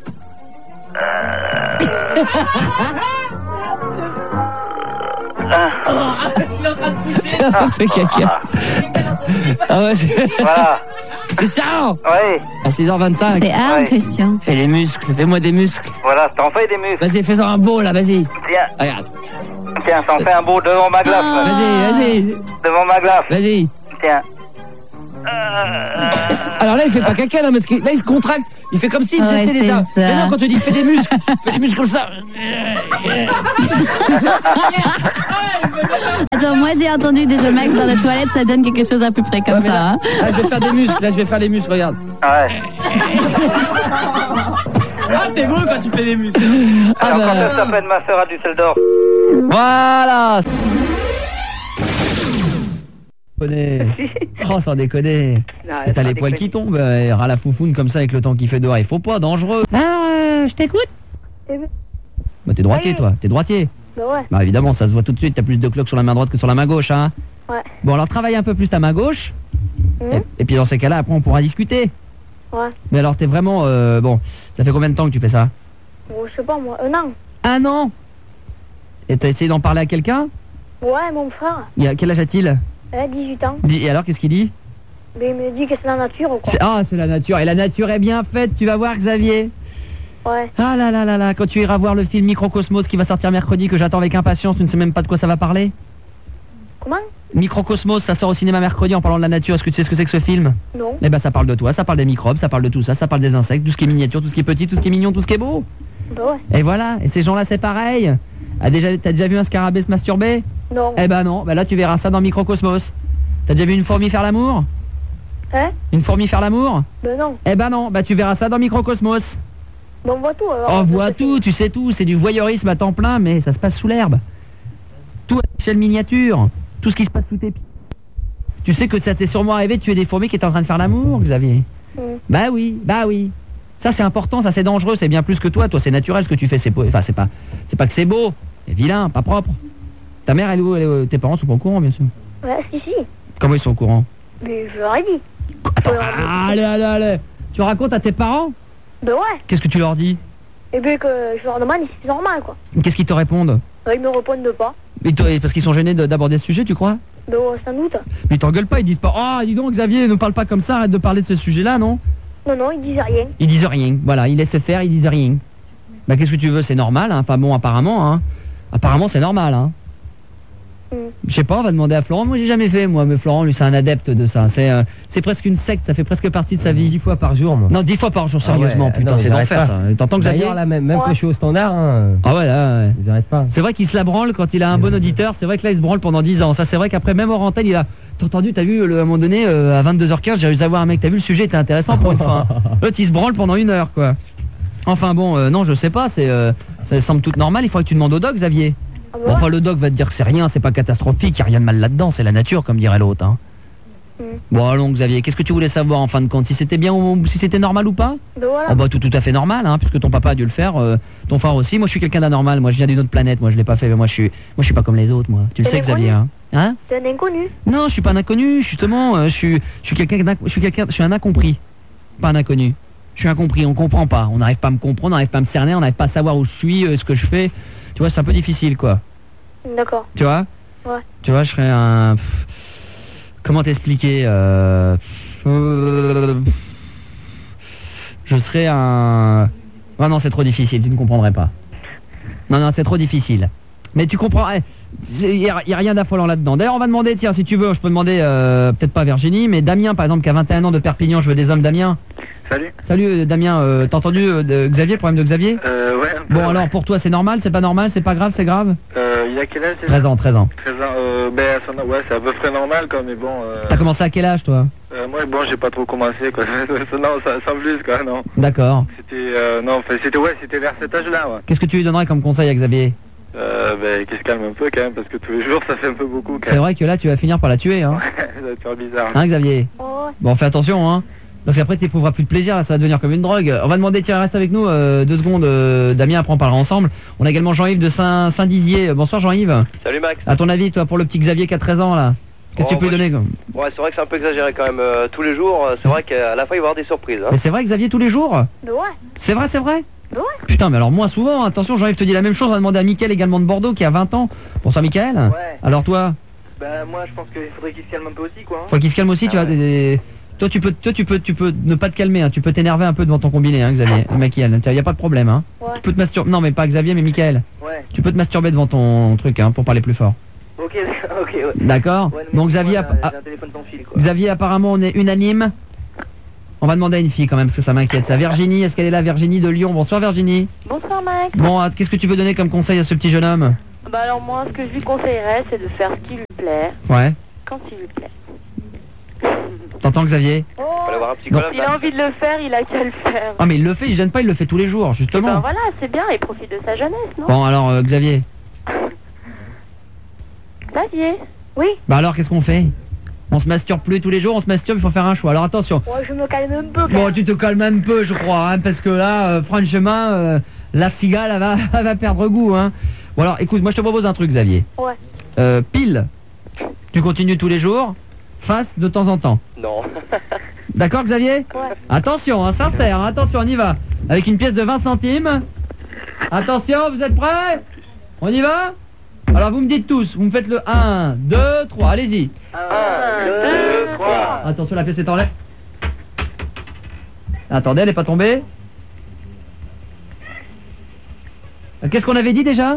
Il est en train de pousser. Fais caca. Ah ouais, c'est... Voilà. Christian. Oui. À six heures vingt-cinq. C'est hard, Ouais. Christian. Fais les muscles, fais-moi des muscles. Voilà, t'en fais des muscles. Vas-y, fais-en un beau, là, vas-y. Tiens, Regarde. tiens, t'en fais un beau devant ma glace. là. Vas-y, vas-y. Devant ma glace. Vas-y. Tiens. Alors là, il fait pas caca, là, parce que là, il se contracte. Il fait comme s'il Ouais, faisait des c'est armes. ça. Mais non, quand tu dis fais des muscles, fais des muscles comme ça. Attends, moi j'ai entendu déjà Max dans la toilette, ça donne quelque chose à peu près comme Ouais, mais ça. là, hein. là, je vais faire des muscles, là, je vais faire les muscles, regarde. Ouais. Ah, t'es beau quand tu fais des muscles. Ah Alors, quand bah, elle s'appelle ma sœur à Düsseldorf. voilà. Déconner. Oh, sans déconner. Et t'as les poils qui tombent, euh, ras la foufoune comme ça avec le temps qu'il fait dehors. Il faut pas, dangereux. Alors, euh, je t'écoute. Bah, t'es droitier, toi. T'es droitier. Bah ouais. Bah, évidemment, ça se voit tout de suite. T'as plus de cloques sur la main droite que sur la main gauche, hein. Ouais. Bon, alors travaille un peu plus ta main gauche. Mmh. Et, et puis dans ces cas-là, après, on pourra discuter. Ouais. Mais alors, t'es vraiment... Euh, bon, ça fait combien de temps que tu fais ça? Bon, je sais pas moi, un an. Un an. Et t'as essayé d'en parler à quelqu'un? Ouais, mon frère. Il a, quel âge a-t-il? Elle a dix-huit ans. Dis- Et alors, qu'est-ce qu'il dit? Mais il me dit que c'est la nature ou quoi. C'est- Ah, c'est la nature. Et la nature est bien faite, tu vas voir, Xavier. Ouais. Ah là là là là, quand tu iras voir le film Microcosmos qui va sortir mercredi, que j'attends avec impatience, tu ne sais même pas de quoi ça va parler? Comment? Microcosmos, ça sort au cinéma mercredi en parlant de la nature. Est-ce que tu sais ce que c'est que ce film? Non. Eh ben, ça parle de toi, ça parle des microbes, ça parle de tout ça, ça parle des insectes, tout ce qui est miniature, tout ce qui est petit, tout ce qui est mignon, tout ce qui est beau. Bah ouais. Et voilà, et ces gens-là, c'est pareil. Ah, déjà, t'as déjà vu un scarabée se masturber? Non. Eh ben non, bah là tu verras ça dans Microcosmos. T'as déjà vu une fourmi faire l'amour? Hein? Une fourmi faire l'amour? Ben non. Eh ben non, bah tu verras ça dans Microcosmos. Bon, on voit tout alors. On voit tout, tu sais tout, c'est du voyeurisme à temps plein, mais ça se passe sous l'herbe. Tout à l'échelle miniature, tout ce qui se passe sous tes pieds. Tu sais que ça t'est sûrement arrivé de tuer des fourmis qui étaient en train de faire l'amour, Xavier? Mm. Bah oui, bah oui. Ça c'est important, ça c'est dangereux, c'est bien plus que toi. Toi c'est naturel ce que tu fais, c'est beau. Enfin c'est pas, c'est pas que c'est beau, c'est vilain, pas propre. Ta mère, elle est où, elle est où Tes parents sont pas au courant, bien sûr. Ouais, si, si. Comment ils sont au courant? Mais je leur ai dit. Attends, allez, allez, allez. Tu racontes à tes parents? Ben ouais. Qu'est-ce que tu leur dis? Et bien que je leur demande si c'est normal quoi. Qu'est-ce qu'ils te répondent? Ben, ils me répondent pas. Et toi, parce qu'ils sont gênés de- d'aborder ce sujet, tu crois? Ben ouais, sans doute. Mais ils t'engueulent pas, ils disent pas « Ah, dis donc Xavier, ne parle pas comme ça, arrête de parler de ce sujet-là, non ?» Non, non, ils disent rien. Ils disent rien, voilà, ils laissent faire, ils disent rien. Bah qu'est-ce que tu veux, c'est normal, hein. Enfin bon, apparemment, hein. Apparemment c'est normal, hein. Mm. Je sais pas, on va demander à Florent. Moi j'ai jamais fait, moi, mais Florent, lui, c'est un adepte de ça. C'est euh, c'est presque une secte, ça fait presque partie de sa vie. Dix fois par jour, moi. Non, dix fois par jour, Ah ouais, sérieusement, putain, non, c'est ils arrêtent d'enfer pas. ça. T'entends Xavier? D'ailleurs, là, même, même Ouais. que je suis au standard, hein, Ah ouais, là, ouais. ils arrêtent pas. C'est vrai qu'il se la branle quand il a un bon auditeur, c'est vrai que là il se branle pendant dix ans. Ça c'est vrai qu'après même hors antenne, il a... T'as entendu, t'as vu, le, à un moment donné, euh, à vingt-deux heures quinze, j'ai réussi à voir un mec, t'as vu, le sujet était intéressant pour une fin. L'autre il se branle pendant une heure, quoi. Enfin bon, euh, non, je sais pas, c'est, euh, ça semble tout normal, il faudrait que tu demandes au doc, Xavier. Ah Bon, enfin, le doc va te dire que c'est rien, c'est pas catastrophique, y a rien de mal là-dedans, c'est la nature, comme dirait l'autre, hein. Mm. Bon, allons, Xavier, qu'est-ce que tu voulais savoir en fin de compte? Si c'était bien ou si c'était normal ou pas? Ben voilà. Ah bah tout, tout à fait normal, hein, puisque ton papa a dû le faire, euh, ton frère aussi. Moi je suis quelqu'un d'anormal, moi je viens d'une autre planète, moi je l'ai pas fait, mais moi je suis, moi je suis pas comme les autres, moi. Tu le T'es sais, Xavier, inconnu. hein? Hein? C'est un inconnu. Non, je suis pas un inconnu, justement, euh, je suis, je suis quelqu'un, d'inc- je suis quelqu'un, je suis un incompris, pas un inconnu. Je suis incompris, on comprend pas, on n'arrive pas à me comprendre, on n'arrive pas à me cerner, on n'arrive pas à savoir où je suis, euh, ce que je fais. Tu vois, c'est un peu difficile, quoi. D'accord. Tu vois? Ouais. Tu vois, je serais un... pff, comment t'expliquer euh... euh, Je serais un... Oh non, c'est trop difficile, tu ne comprendrais pas. Non, non, c'est trop difficile. Mais tu comprends... Il n'y a, y a rien d'affolant là-dedans. D'ailleurs, on va demander, tiens, si tu veux, je peux demander, euh, peut-être pas Virginie, mais Damien, par exemple, qui a vingt et un ans de Perpignan, je veux des hommes, Damien. Salut. Salut, euh, Damien, euh, t'as entendu euh, de Xavier, problème de Xavier? Euh, ouais. un peu, Bon, ouais. alors, pour toi, c'est normal, c'est pas normal, c'est pas grave, c'est grave? Euh, il a quel âge déjà? treize ans, treize ans. treize ans. Euh, ben, ça, ouais, c'est à peu près normal, quoi, mais bon. Euh, T'as commencé à quel âge, toi? euh, moi, bon, j'ai pas trop commencé, quoi. non, ça, sans plus, quoi, non. D'accord. C'était, euh, non, enfin, c'était, ouais, c'était vers cet âge-là, ouais. Qu'est-ce que tu lui donnerais comme conseil à Xavier? Euh, ben, qu'il se calme un peu, quand même, parce que tous les jours, ça fait un peu beaucoup, quand C'est même. vrai que là, tu vas finir par la tuer, hein? Ça va te faire bizarre. Hein, Xavier? Oh, Bon, fais attention, hein? Parce qu'après, tu n'éprouveras plus de plaisir, là, ça va devenir comme une drogue. On va demander, tiens, reste avec nous euh, deux secondes, euh, Damien, après on parlera ensemble. On a également Jean-Yves de Saint- Saint-Dizier. Bonsoir, Jean-Yves. Salut Max. À ton avis, toi, pour le petit Xavier qui a treize ans, là, qu'est-ce que Oh, tu peux lui moi, donner comme... Ouais, c'est vrai que c'est un peu exagéré quand même. Euh, tous les jours, euh, c'est vrai qu'à la fin, il va y avoir des surprises. Hein. Mais c'est vrai, Xavier, tous les jours? ben ouais. C'est vrai, c'est vrai? Ben ouais. Putain, mais alors moins souvent, attention, Jean-Yves te dit la même chose, on va demander à Mickaël également de Bordeaux qui a vingt ans. Bonsoir, Mickaël. Ouais. Alors toi? Bah moi je pense qu'il faudrait qu'il se calme un peu aussi quoi. Hein. Faut qu'il se calme aussi, ah, tu ouais. vois. Des... Toi tu peux, toi tu peux, tu peux ne pas te calmer, hein. Tu peux t'énerver un peu devant ton combiné, hein, Xavier, Michael. Y a pas de problème, hein. Ouais. Tu peux te masturber, non mais pas Xavier, mais Michael. Ouais. Tu peux te masturber devant ton truc, hein, pour parler plus fort. Ok, ok, ouais. D'accord. Ouais, mais Donc Xavier, moi, a- j'ai un téléphone sans fil quoi. Xavier, apparemment on est unanime. On va demander à une fille quand même parce que ça m'inquiète. Ça, Virginie, est-ce qu'elle est là, Virginie de Lyon? Bonsoir Virginie. Bonsoir Max. Bon, euh, qu'est-ce que tu peux donner comme conseil à ce petit jeune homme? Bah alors moi, ce que je lui conseillerais, c'est de faire ce qui lui plaît, Ouais. quand il lui plaît. T'entends Xavier? Oh, aller voir un psychologue. s'il a envie de le faire, il a qu'à le faire. Ah mais il le fait, il gêne pas, il le fait tous les jours, Ben justement. voilà, c'est bien, il profite de sa jeunesse, non? Bon alors euh, Xavier. Xavier. Oui. Bah alors qu'est-ce qu'on fait? On se masturbe plus tous les jours, on se masturbe, il faut faire un choix. Alors attention. Ouais, je me calme un peu. Bon, tu te calmes un peu, je crois, hein, parce que là, euh, franchement, euh, la cigale, elle va, elle va perdre goût, hein. Bon alors, écoute, moi je te propose un truc, Xavier. Ouais. Euh, pile, tu continues tous les jours, face de temps en temps. Non. D'accord, Xavier? Ouais. Attention, hein, sincère, hein, attention, on y va. Avec une pièce de vingt centimes. Attention, vous êtes prêts? On y va? Alors vous me dites tous, vous me faites le un, deux, trois, allez-y. un, deux, trois. Attention, la pièce est en l'air. Attendez, elle n'est pas tombée. Qu'est-ce qu'on avait dit déjà?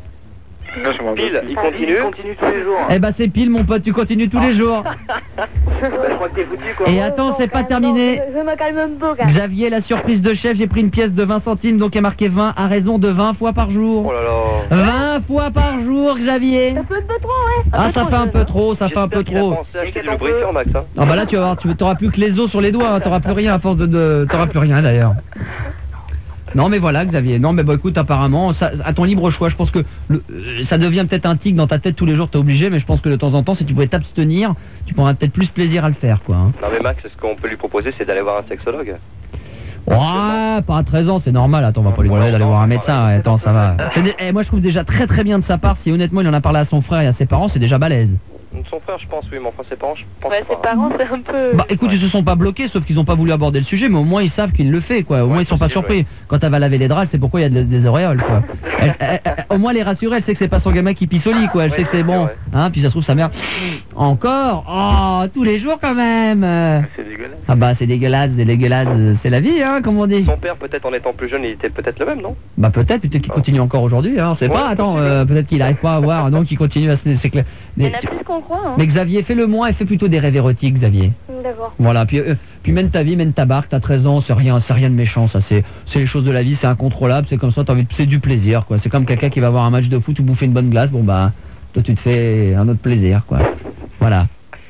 Pile, il continue. Il continue tous les jours. Eh ben c'est pile mon pote, tu continues tous les jours. Bah, je crois que t'es foutu quoi. Et attends, c'est pas terminé. Je, je me calme un peu, gars. Xavier, la surprise de chef, j'ai pris une pièce de vingt centimes, donc il y a marqué vingt à raison de vingt fois par jour. Oh là là. vingt fois par jour, Xavier. Ça fait un peu trop, ouais. Ah, ça fait un peu trop, ça fait un peu J'espère qu'il a trop. pensé à acheter du lubrifiant, Max. Hein. Ah bah là tu vas voir, tu t'auras plus que les os sur les doigts, hein, t'auras plus rien à force de, de t'auras plus rien d'ailleurs. Non mais voilà Xavier, non mais bah écoute apparemment, ça, à ton libre choix, je pense que le, euh, ça devient peut-être un tic dans ta tête tous les jours, t'es obligé, mais je pense que de temps en temps si tu pouvais t'abstenir, tu prendras peut-être plus plaisir à le faire quoi. Hein. Non mais Max, ce qu'on peut lui proposer, c'est d'aller voir un sexologue. Ouais, pas à treize ans, c'est normal, attends on va pas lui demander d'aller voir un médecin, ouais, attends ça va. C'est dé- eh, moi je trouve déjà très très bien de sa part, si honnêtement il en a parlé à son frère et à ses parents, c'est déjà balèze. Son frère, je pense, oui, mais enfin ses parents, je pense Ouais, pas. ses parents, c'est un peu... Bah écoute, ils se sont pas bloqués, sauf qu'ils ont pas voulu aborder le sujet, mais au moins ils savent qu'il le fait, quoi. Au moins ils sont pas surpris. Quand elle va laver les draps, elle sait pourquoi il y a de- des auréoles, quoi. Elle- elle- elle- au moins les rassurer, elle sait que c'est pas son gamin qui pisse au lit, quoi. Elle sait que c'est bon, hein. Puis ça se trouve sa mère. Encore, oh, tous les jours quand même. C'est dégueulasse. Ah bah c'est dégueulasse, c'est dégueulasse, c'est la vie, hein, comme on dit. Son père, peut-être en étant plus jeune, il était peut-être le même, non? Bah peut-être, peut-être qu'il continue encore aujourd'hui, hein. On sait pas. Attends, euh, peut-être qu'il arrive pas à voir, donc il continue à se. C'est clair. Il y Mais, en a plus qu'on croit, hein. mais Xavier, fais-le moins et fais plutôt des rêves érotiques, Xavier. D'accord. Voilà, puis, euh, puis mène ta vie, mène ta barque, t'as treize ans, c'est rien, c'est rien de méchant, ça, c'est c'est les choses de la vie, c'est incontrôlable, c'est comme ça, t'as envie de- c'est du plaisir, quoi. C'est comme quelqu'un qui va voir un match de foot ou bouffer une bonne glace, bon bah, toi tu te fais un autre plaisir, quoi. Voilà.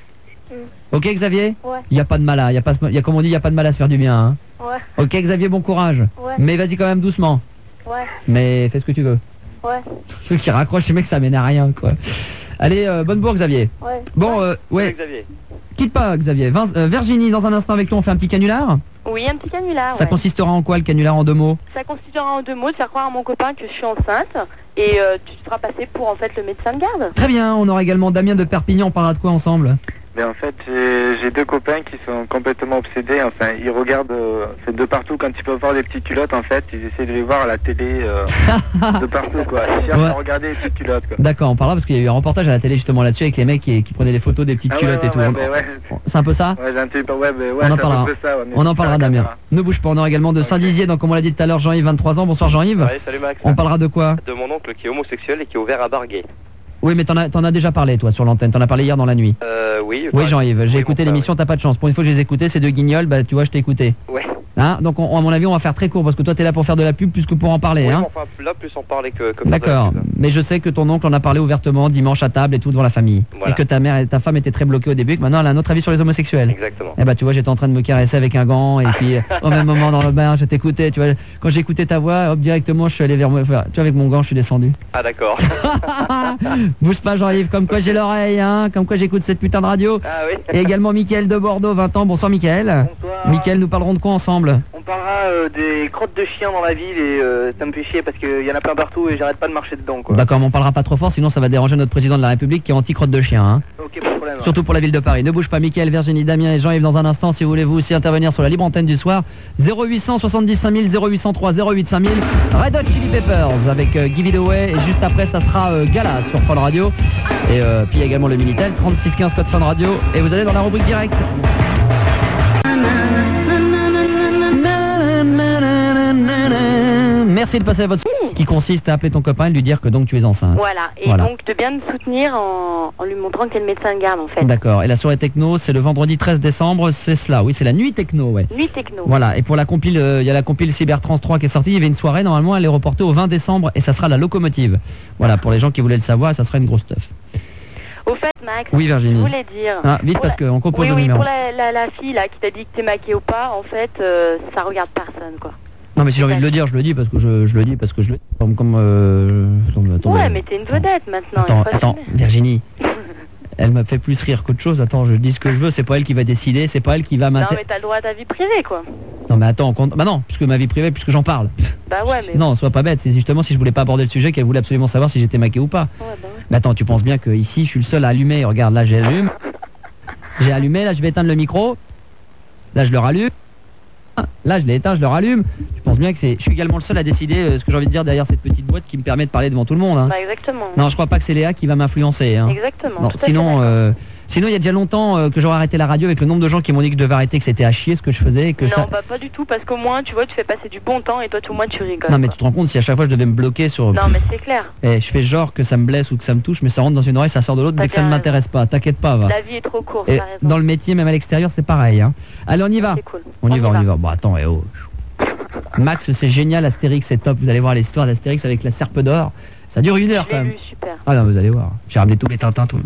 Ok Xavier? Ouais. Il y a pas de mal à, y a pas, y a comme on dit, il y a pas de mal à se faire du bien, hein. Ouais. Ok Xavier, bon courage. Ouais. Mais vas-y quand même doucement. Ouais. Mais fais ce que tu veux. Ouais. Ceux qui raccrochent, les mecs, ça mène à rien, quoi. Allez, euh, bonne bourre Xavier. Ouais. Bon, euh, ouais. Xavier. Quitte pas Xavier. Vin- euh, Virginie, dans un instant avec toi, on fait un petit canular. Oui, un petit canular, Ça ouais. consistera en quoi le canular en deux mots? Ça consistera en deux mots, de faire croire à mon copain que je suis enceinte et euh, tu te feras passer pour en fait le médecin de garde. Très bien, on aura également Damien de Perpignan, on parlera de quoi ensemble? Mais en fait, j'ai j'ai deux copains qui sont complètement obsédés. Enfin, ils regardent euh, c'est de partout quand ils peuvent voir des petites culottes. En fait, ils essaient de les voir à la télé euh, de partout, quoi. Ils cherchent Ouais. à regarder les petites culottes, quoi. D'accord, on parlera parce qu'il y a eu un reportage à la télé justement là-dessus avec les mecs qui, qui prenaient des photos des petites Ah ouais, culottes ouais, et tout. ouais, On- mais ouais. C'est un peu ça? Ouais, j'ai un type, ouais, mais ouais, On en c'est un parlera. peu ça, ouais, mais On en c'est parlera la Damien. caméra. Ne bouge pas, on aura également de Saint-Dizier, donc comme on l'a dit tout à l'heure, Jean-Yves, vingt-trois ans. Bonsoir Jean-Yves. Ouais, salut Max. On parlera de quoi? De mon oncle qui est homosexuel et qui est ouvert à barguer. Oui, mais t'en as, t'en as déjà parlé toi sur l'antenne, t'en as parlé hier dans la nuit. Euh, oui. Oui bah, Jean-Yves, j'ai oui, écouté mon frère, l'émission, t'as pas de chance. Pour une fois que je les ai écoutés, c'est deux guignols, bah tu vois, je t'ai écouté. Ouais. Hein, donc on- à mon avis on va faire très court parce que toi t'es là pour faire de la pub plus que pour en parler. Oui, Hein. mais enfin, là, plus en parler que... que D'accord, mais je sais que ton oncle en a parlé ouvertement dimanche à table et tout devant la famille. Voilà. Et que ta mère et ta femme étaient très bloquées au début, et que maintenant elle a un autre avis sur les homosexuels. Exactement. Et bah tu vois, j'étais en train de me caresser avec un gant et puis au même moment dans le bain, je t'écoutais, tu vois, quand j'ai écouté ta voix, hop, directement je suis allé vers moi, enfin, tu vois, avec mon gant je suis descendu. Ah d'accord. Bouge pas Jean-Yves, comme quoi j'ai l'oreille, hein, comme quoi j'écoute cette putain de radio. Ah oui. Et également Mickaël de Bordeaux, vingt ans, bonsoir Mickaël. Bonsoir. Mickaël, nous parlerons de quoi ensemble? On parlera euh, des crottes de chiens dans la ville et euh, ça me fait chier parce qu'il y en a plein partout et j'arrête pas de marcher dedans, quoi. D'accord, mais on parlera pas trop fort, sinon ça va déranger notre président de la République qui est anti-crotte de chien. Hein. Ok, pas de problème. Surtout pour la ville de Paris. Ne bouge pas, Mickaël, Virginie, Damien et Jean-Yves dans un instant. Si vous voulez vous aussi intervenir sur la libre antenne du soir, zéro huit cent soixante-dix cinq mille, zéro huit cent trois, zéro huit cinq mille. Red Hot Chili Peppers avec euh, Give It Away. Et juste après, ça sera euh, Gala sur Fun Radio. Et euh, puis également le Minitel, trente-six quinze code Fun Radio. Et vous allez dans la rubrique directe. Merci de passer à votre mmh. qui consiste à appeler ton copain et lui dire que donc tu es enceinte. Voilà, et voilà. donc de bien me soutenir en, en lui montrant que t'es le médecin de garde en fait. D'accord, et la soirée techno c'est le vendredi treize décembre, c'est cela, oui c'est la nuit techno, ouais. Nuit techno. Voilà, et pour la compile, il euh, y a la compile Cybertrans trois qui est sortie, il y avait une soirée, normalement elle est reportée au vingt décembre et ça sera la locomotive. Voilà, pour les gens qui voulaient le savoir, ça sera une grosse teuf. Au fait Max, oui, Virginie. je voulais dire... Ah, vite parce la... qu'on compose oui, le oui, numéro. Oui, pour la, la, la fille là qui t'a dit que t'es maquée ou pas, en fait euh, ça regarde personne quoi. Non mais si j'ai envie de le dire, je le dis parce que je, je le dis parce que je le dis comme comme euh, attends, attends, ouais euh, mais t'es une vedette maintenant. Attends, attends, Virginie. Elle m'a fait plus rire qu'autre chose. Attends, je dis ce que je veux, c'est pas elle qui va décider, c'est pas elle qui va m'intéresser. Non mais t'as le droit à ta vie privée quoi. Non mais attends, compte... bah non, puisque ma vie privée, puisque j'en parle. Bah ouais mais... Non, sois pas bête, c'est justement si je voulais pas aborder le sujet qu'elle voulait absolument savoir si j'étais maquée ou pas. Ouais, bah ouais. Mais attends, tu penses bien que ici je suis le seul à allumer, regarde là j'allume. J'ai allumé, là je vais éteindre le micro. Là je le rallume. Là je l'ai éteint, je le rallume. Je pense bien que c'est. Je suis également le seul à décider euh, ce que j'ai envie de dire derrière cette petite boîte qui me permet de parler devant tout le monde. Hein. Bah exactement. Non, je crois pas que c'est Léa qui va m'influencer. Hein. Exactement. Non, sinon, euh, sinon il y a déjà longtemps euh, que j'aurais arrêté la radio avec le nombre de gens qui m'ont dit que je devais arrêter, que c'était à chier ce que je faisais. Et que non, ça... bah pas du tout, parce qu'au moins tu vois, tu fais passer du bon temps et toi au moins tu rigoles. Non mais tu te rends compte si à chaque fois je devais me bloquer sur. Non mais c'est clair. Et je fais genre que ça me blesse ou que ça me touche, mais ça rentre dans une oreille, ça sort de l'autre, dès que ça ne m'intéresse pas. T'inquiète pas, va. La vie est trop courte. Et dans le métier, même à l'extérieur, c'est pareil. Hein. Allez, on y va. Cool. On, on y va, va, on y va. Bon, attends, eh oh. Max, c'est génial, Astérix, c'est top. Vous allez voir l'histoire d'Astérix avec la serpe d'or. Ça dure une heure je quand même. Lu, super. Ah non, vous allez voir. J'ai ramené tous les Tintins, tout.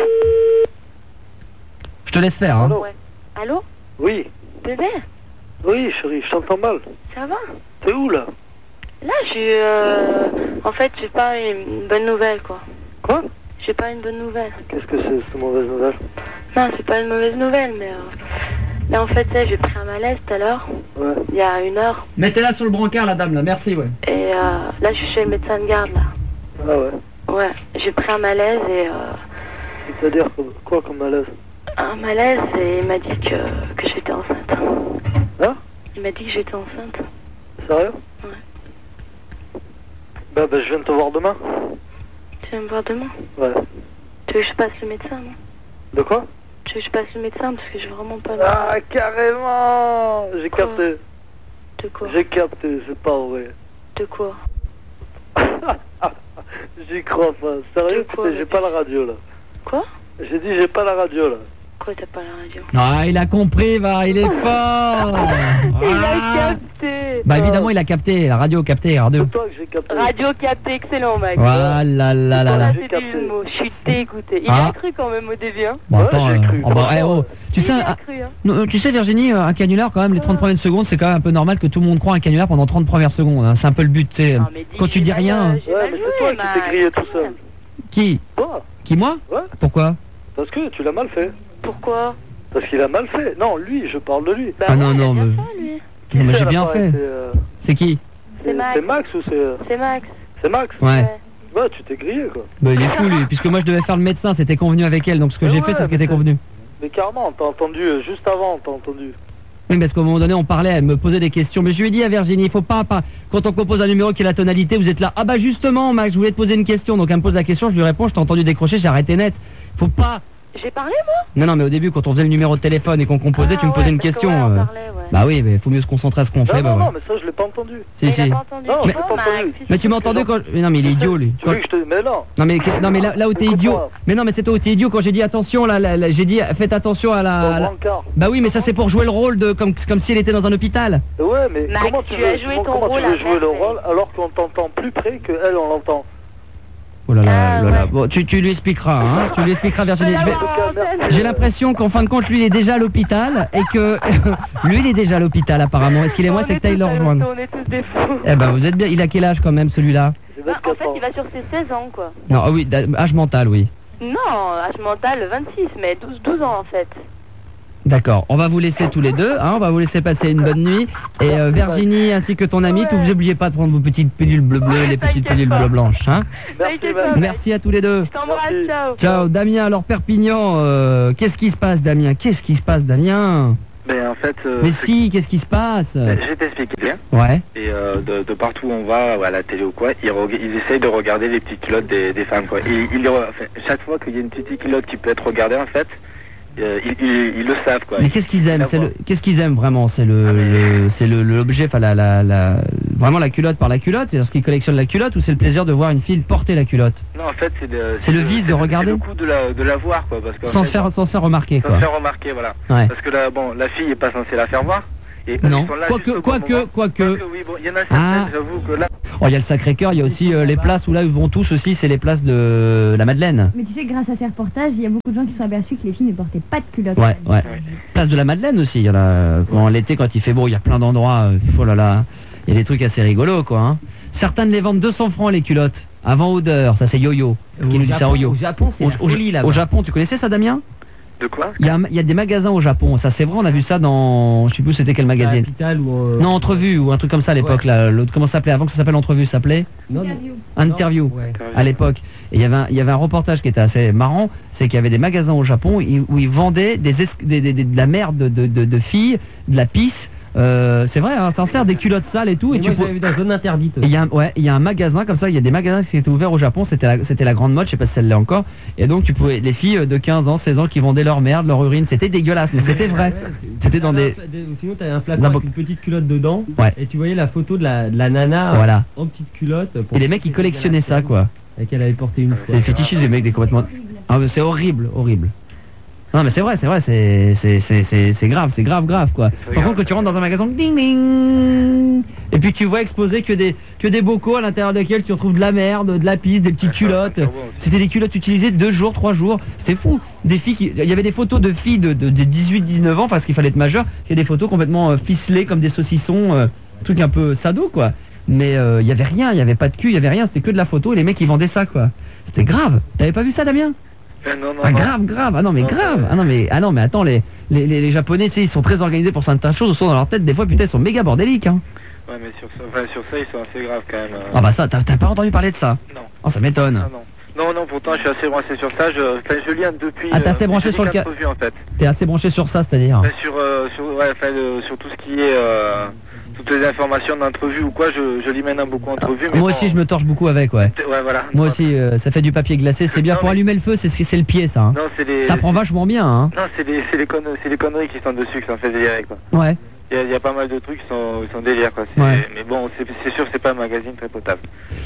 Je te laisse faire. Hein. Allô, ouais. Allô? Oui. Bébé? Oui, chérie, je t'entends mal. Ça va? T'es où là? Là, j'ai euh... en fait, j'ai pas une bonne nouvelle, quoi. Quoi? J'ai pas une bonne nouvelle. Qu'est-ce que c'est, cette mauvaise nouvelle? Non, c'est pas une mauvaise nouvelle, mais... Euh... Là, en fait, j'ai pris un malaise tout à l'heure. Ouais. Il y a une heure. Mettez-la sur le brancard, la dame, là. Merci, ouais. Et euh, là, je suis chez le médecin de garde, là. Ah ouais? Ouais, j'ai pris un malaise et... Euh... C'est-à-dire quoi comme malaise? Un malaise et il m'a dit que, que j'étais enceinte. Hein? Il m'a dit que j'étais enceinte. Sérieux? Ouais. Bah, bah, je viens de te voir demain. Tu viens me voir demain? Ouais. Tu veux que je passe le médecin, non? De quoi? Tu veux que je passe le médecin parce que je veux vraiment pas... Ah, carrément! J'ai capté. De quoi? J'ai capté, c'est pas vrai. De quoi? J'y crois pas. Sérieux? J'ai pas la radio, là. Quoi? J'ai dit j'ai pas la radio, là. Quoi, t'as pas la radio? Ah, il a compris, va, il est fort. Il a capté. Bah évidemment, il a capté, la radio capté, radio. C'est toi que j'ai capté. Radio capté, excellent, Max. Voilà, là, là, là, là. Je suis dégoûté. Il ah. a cru quand même au début, hein. Bon, attends, ouais, j'ai cru. Euh, oh, bah, eh, oh. Tu sais, a cru, hein. euh, tu sais, Virginie, un canular, quand même, les trente premières secondes, c'est quand même un peu normal que tout le monde croit un canular pendant trente premières secondes. Hein. C'est un peu le but, tu sais. Quand tu dis rien. Ouais, mais c'est toi qui t'es grillé tout seul. Qui? Toi. Qui, moi? Ouais. Pourquoi? Parce que tu l'as mal fait. Pourquoi? Parce qu'il a mal fait. Non, lui, je parle de lui. Bah ah ouais, non, non, mais... mais... Fait, lui. Non, mais j'ai bien fait. C'est euh... qui? C'est Max. C'est Max ou c'est... Euh... C'est Max. C'est Max? Ouais. Ouais, tu t'es grillé, quoi. Bah il est fou, lui, puisque moi je devais faire le médecin, c'était convenu avec elle, donc ce que j'ai ouais, fait, c'est ce qui était convenu. Mais carrément, t'as entendu, euh, juste avant, t'as entendu. Oui, parce qu'à un moment donné, on parlait, elle me posait des questions. Mais je lui ai dit à Virginie, il faut pas, pas, quand on compose un numéro qui est la tonalité, vous êtes là. Ah bah justement, Max, je voulais te poser une question. Donc elle me pose la question, je lui réponds, je t'ai entendu décrocher, j'ai arrêté net. Faut pas... J'ai parlé, moi? Non, non, mais au début, quand on faisait le numéro de téléphone et qu'on composait, ah, tu me posais ouais, une question. Que, ouais, euh... parlait, ouais. Bah oui, mais faut mieux se concentrer à ce qu'on fait. Non, bah, non, ouais. non, mais ça, je l'ai pas entendu. Si, mais si. il a pas entendu. Non, mais, je l'ai pas entendu. mais tu m'as entendu quand... Mais non, mais il est idiot, lui. Tu veux que je te... Mais non. Non, mais, non, mais là, là où t'es idiot... Mais non, mais c'est toi où t'es idiot quand j'ai dit attention, là, là, là j'ai dit faites attention à la... À la... Bah oui, mais ça c'est pour jouer le rôle de... Comme, comme s'il était dans un hôpital. Ouais, mais Max, comment tu, tu veux, as joué comment, ton comment rôle tu veux à jouer le faire, rôle alors qu'on t'entend plus près que elle on l'entend? Oh là là, ah, là, là. Ouais. Bon, tu, tu lui expliqueras, hein. Tu lui expliqueras, Virginie. Vais... J'ai l'impression qu'en fin de compte, lui, il est déjà à l'hôpital et que lui, il est déjà à l'hôpital apparemment. Est-ce qu'il est moi, c'est que t'ailles le rejoindre. On est tous des fous. Eh ben, vous êtes bien. Il a quel âge quand même, celui-là? Bah, en fait, il va sur ses seize ans, quoi. Non, ah oui, âge mental, oui. Non, âge mental, vingt-six, mais douze, douze ans en fait. D'accord, on va vous laisser tous les deux, hein, on va vous laisser passer une bonne nuit. Et euh, Virginie ainsi que ton ami, vous n'oubliez pas de prendre vos petites pilules bleu bleu, les petites pilules bleu blanches. Hein. Merci à tous les deux. Je t'embrasse, ciao. Ciao, Damien. Alors Perpignan, euh, qu'est-ce qui se passe, Damien? Qu'est-ce qui se passe, Damien? Ben en fait... Euh, Mais si, qu'est-ce qui se passe? Ben, je vais t'expliquer bien. Ouais. Et euh, de, de partout où on va, ou à la télé ou quoi, ils, ils essayent de regarder les petites culottes des, des femmes, quoi. Et ils, enfin, chaque fois qu'il y a une petite culotte qui peut être regardée, en fait, euh, ils, ils, ils le savent, quoi. Mais qu'est-ce qu'ils aiment? C'est le, qu'est-ce qu'ils aiment vraiment? C'est le, ah, le c'est le, l'objet, enfin la, la, la, vraiment la culotte par la culotte. C'est ce qu'ils collectionnent la culotte, ou c'est le plaisir de voir une fille porter la culotte? Non, en fait, c'est le, c'est le vice de regarder. C'est le coup de la, de la voir, quoi, parce que sans fait, se faire, sans se faire remarquer, sans quoi. se faire remarquer, voilà. Ouais. Parce que la, bon, la fille est pas censée la faire voir. Et non, quoique, quoique, quoique. Oui, bon, il y en a certaines, ah. j'avoue que là. Oh, il y a le Sacré-Cœur, il y a aussi euh, les places où là ils vont tous aussi, c'est les places de la Madeleine. Mais tu sais, grâce à ces reportages, il y a beaucoup de gens qui sont aperçus que les filles ne portaient pas de culotte. Ouais, ouais. Place de la Madeleine aussi, il y en a, quand l'été, quand il fait beau, il y a plein d'endroits, euh, oh là là, il y a des trucs assez rigolos, quoi. Hein. Certains les vendent deux cents francs les culottes, avant odeur, ça c'est Yo-Yo, qui nous dit ça au Yo. Au Japon, c'est au, la folie là-bas. Au Japon, tu connaissais ça, Damien? De quoi? Il y, a, il y a des magasins au Japon, ça c'est vrai, on a vu ça dans, je sais plus c'était quel magazine. Ou euh... Non, Entrevue ou un truc comme ça à l'époque, ouais. Là, l'autre, comment ça s'appelait avant que ça s'appelle Entrevue, ça s'appelait Interview. Interview, non, ouais. À l'époque. Et il y avait un, il y avait un reportage qui était assez marrant, c'est qu'il y avait des magasins au Japon où ils vendaient des, des, des, des, de la merde de, de, de, de filles, de la pisse. Euh, c'est vrai, hein, ça en sert des culottes sales et tout. Mais et moi, tu peux... vu dans zone interdite. Il y a un, ouais, il y a un magasin comme ça, il y a des magasins qui étaient ouverts au Japon, c'était la, c'était la grande mode, je sais pas si celle-là encore. Et donc tu pouvais, les filles de quinze ans, seize ans qui vendaient leur merde, leur urine, c'était dégueulasse, mais c'était vrai. Ouais, c'était dans des... Sinon t'avais un flacon avec une petite culotte dedans, ouais. Et tu voyais la photo de la, de la nana, voilà. En petite culotte. Et les mecs ils collectionnaient ça, quoi. Et qu'elle avait porté une fois. C'est fétichisé, les mecs, des complètement... Ah, c'est horrible, horrible. Non mais c'est vrai, c'est vrai, c'est c'est c'est c'est c'est grave, c'est grave grave quoi. Par contre que tu rentres dans un magasin, ding ding, et puis tu vois exposer que des que des bocaux à l'intérieur desquels tu retrouves de la merde, de la pisse, des petites culottes. C'était des culottes utilisées deux jours, trois jours. C'était fou. Des filles qui, il y avait des photos de filles de de, de dix-huit dix-neuf ans parce qu'il fallait être majeur. Il y a des photos complètement euh, ficelées comme des saucissons, euh, truc un peu sado quoi. Mais il euh, y avait rien, il y avait pas de cul, il y avait rien. C'était que de la photo et les mecs ils vendaient ça quoi. C'était grave. T'avais pas vu ça, Damien? Euh, non, non, ah non. grave grave ah non mais non, grave euh... ah non mais ah non mais attends les les, les, les japonais tu sais ils sont très organisés pour certaines choses, sont dans leur tête des fois putain ils sont méga bordéliques hein. Ouais mais sur ça, enfin, sur ça ils sont assez graves quand même. Euh... Ah bah ça t'as, t'as pas entendu parler de ça? Non. Oh ça m'étonne. Ah, non. non non pourtant je suis assez branché sur ça, je, je lis depuis. Ah t'es assez euh, branché sur le cas en fait. T'es assez branché sur ça c'est-à-dire? Sur euh, sur ouais enfin euh, sur tout ce qui est euh, toutes les informations d'entrevue ou quoi, je, je lis maintenant beaucoup entrevue. Ah, moi bon, aussi je me torche beaucoup avec ouais. Ouais voilà. Moi aussi euh, ça fait du papier glacé, c'est bien non, pour mais... allumer le feu, c'est, c'est le pied ça. Hein. Non, c'est les... Ça prend vachement bien hein. Non c'est les, c'est les, conne... c'est les conneries qui sont dessus qui sont fait délirer quoi. Ouais. Il y, y a pas mal de trucs qui sont, qui sont délire quoi. C'est... Ouais. Mais bon c'est, c'est sûr c'est pas un magazine très potable.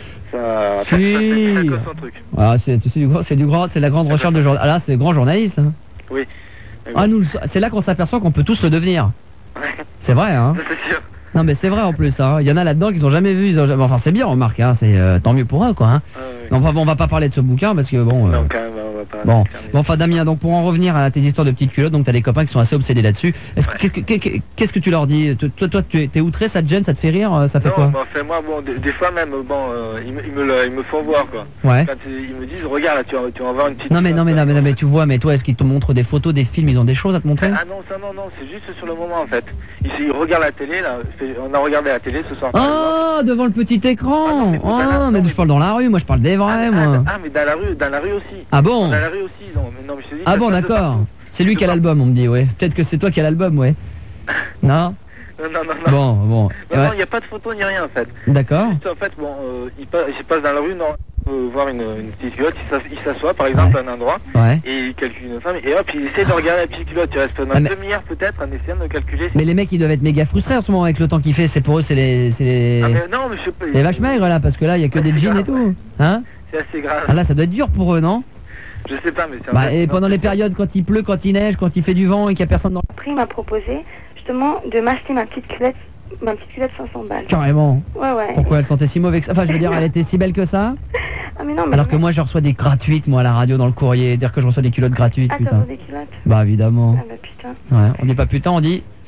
Ça, si. ça, c'est, ça son truc. Ah, c'est, c'est, du, c'est du grand, c'est la grande recherche de journal. Ah là c'est le grand journaliste. Hein. Oui. Ah nous c'est là qu'on s'aperçoit qu'on peut tous le devenir. Ouais. C'est vrai hein. C'est sûr. Non mais c'est vrai en plus, hein. Il y en a là-dedans qu'ils ont jamais vu, ils ont jamais... enfin c'est bien remarque, hein. C'est euh, tant mieux pour eux quoi. Hein. Ah, oui. Donc on va pas parler de ce bouquin parce que bon. Euh... Non, quand même, on va pas bon, bon enfin Damien, donc pour en revenir à tes histoires de petites culottes, donc t'as des copains qui sont assez obsédés là-dessus. Est-ce que, ouais. qu'est-ce, que, qu'est-ce que tu leur dis? Toi, toi, tu es outré, ça te gêne, ça te fait rire, ça fait non, quoi? Bah, enfin, moi, bon, des, des fois même, bon, euh, ils, me, ils, me, ils me font voir quoi. Ouais. Quand ils me disent, regarde là, tu vas, tu vas avoir une petite. Non mais non mais non mais, non mais tu vois, mais toi, est-ce qu'ils te montrent des photos, des films, ils ont des choses à te montrer? Ah non, ça non non, c'est juste sur le moment en fait. Ils, ils regardent la télé là, on a regardé la télé ce soir. Oh, devant le petit écran. Ah, non, mais, oh, non, mais, mais je parle dans la rue, moi je parle des vrais, ah, moi. Ah, mais dans la rue, dans la rue aussi. Ah bon? Dans la rue aussi, non, mais non, mais je te dis. Ah bon, d'accord. C'est lui qui a l'album, on me dit, ouais. Peut-être que c'est toi qui as l'album, ouais. Non? Non, non, non, non. Bon, bon. Non, ouais. non, il n'y a pas de photo ni rien en fait. D'accord. Juste, en fait, bon, euh, il, passe, il passe dans la rue, non. Euh, voir une, une petite culotte, il s'assoit par exemple ouais. à un endroit ouais. et il calcule une femme et hop il essaie de regarder la petite culotte, il reste pendant ah, mais... une demi-heure peut-être en essayant de calculer. Mais les mecs ils doivent être méga frustrés en ce moment avec le temps qu'il fait, c'est pour eux c'est les c'est les, ah, mais non, mais je peux... c'est les vaches maigres là parce que là il y a que des jeans grave, et tout. Hein? C'est assez grave. Ah là ça doit être dur pour eux non? Je sais pas mais c'est bah, et pendant les périodes quand il pleut, quand il neige, quand il fait du vent et qu'il y a personne dans le prix m'a proposé justement de m'acheter ma petite culotte. Ma petite culotte cinq cents balles. Carrément. Ouais ouais. Pourquoi elle sentait si mauvais que ça? Enfin je veux dire elle était si belle que ça? Ah mais non mais alors mais... que moi je reçois des gratuites moi à la radio dans le courrier, dire que je reçois des culottes gratuites. Ah putain. t'as reçu des culottes? Bah évidemment. Ah bah putain. Ouais, on dit pas putain, on dit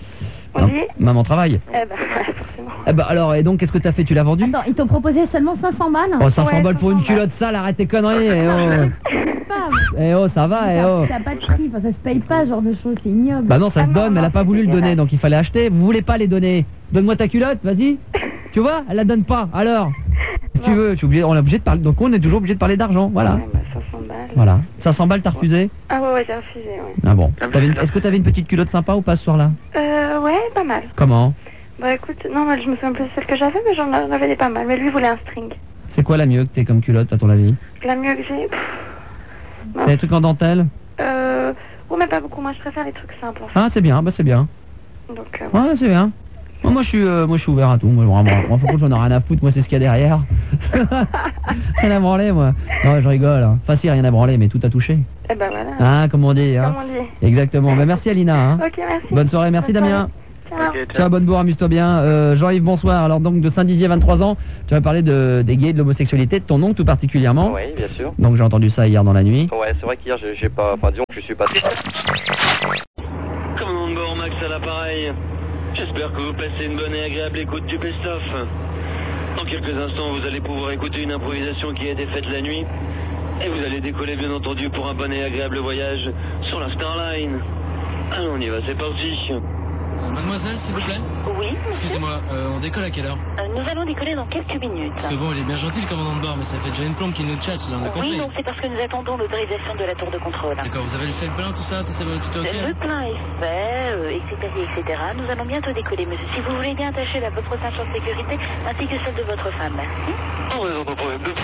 Oui. Maman travaille. Eh ben, ouais, forcément. Eh ben alors, et donc qu'est-ce que t'as fait? Tu l'as vendu? Attends, ils t'ont proposé seulement cinq cents balles. Oh, cinq cents Ouais, balles pour une cinq cents culotte sale, arrête tes conneries. Eh oh, Pas. eh oh ça va, eh Ça oh. ça a pas de prix, enfin, ça se paye pas ce genre de choses, c'est ignoble. Bah non, ça se donne, mais elle a pas voulu le donner, dégueulasse. donc il fallait acheter. Vous voulez pas les donner? Donne-moi ta culotte, vas-y. Tu vois, elle la donne pas. Alors, si tu veux, tu es obligé, on est obligé de parler. Donc on est toujours obligé de parler d'argent, voilà. Ouais, bah, cinq cents balles. Voilà. cinq cents balles, t'as refusé? Ah ouais, ouais, j'ai refusé, ouais. Ah bon. T'avais une- Est-ce que t'avais une petite culotte sympa ou pas ce soir-là? Euh, ouais, pas mal. Comment? Bah écoute, non, moi, je me souviens plus de celle que j'avais, mais j'en avais des pas mal. Mais lui voulait un string. C'est quoi la mieux que t'aies comme culotte à ton avis? La mieux que j'ai, pff, T'as des trucs en dentelle? euh, ouais, mais pas beaucoup. Moi, je préfère les trucs simples, en fait. Ah c'est bien, bah c'est bien. Donc, euh, Ouais, c'est bien. Moi, moi, je suis, euh, moi je suis ouvert à tout. Moi vraiment, moi faut que j'en ai rien à foutre. Moi c'est ce qu'il y a derrière. Rien à branler moi. Non, je rigole. Hein. Enfin si, rien à branler, mais tout à toucher. eh ben voilà. Ah, comme on dit. Hein. Comme on dit. Exactement. Bah, merci Alina. Hein. Ok, merci. Bonne soirée, merci Bonne Damien. Ciao. Ciao, bonne bourre, amuse-toi bien. Euh, Jean-Yves, bonsoir. Alors donc de Saint-Dizier, vingt-trois ans, tu vas parler de, des gays, de l'homosexualité, de ton oncle tout particulièrement. Oui, bien sûr. Donc j'ai entendu ça hier dans la nuit. Ouais, c'est vrai qu'hier, j'ai j'ai pas... Enfin, disons que je suis pas... Commandant de bord, Max à l'appareil. J'espère que vous passez une bonne et agréable écoute du best-of. Dans quelques instants, vous allez pouvoir écouter une improvisation qui a été faite la nuit. Et vous allez décoller, bien entendu, pour un bon et agréable voyage sur la Starline. Allons, on y va, c'est parti. Mademoiselle, s'il vous plaît. Oui, Excusez-moi, euh, on décolle à quelle heure? Euh, nous allons décoller dans quelques minutes. Parce que bon, il est bien gentil le commandant de bord, mais ça fait déjà une plombe qui nous tchatche, là, on a compris. Oui, non, c'est parce que nous attendons l'autorisation de la tour de contrôle. D'accord, vous avez fait le plein, tout ça, tout, ça, tout est ok? Le plein est fait, euh, et cetera, et cetera. Nous allons bientôt décoller, monsieur. Si vous voulez bien attacher la votre ceinture de sécurité, ainsi que celle de votre femme, merci. En raison d'un problème de...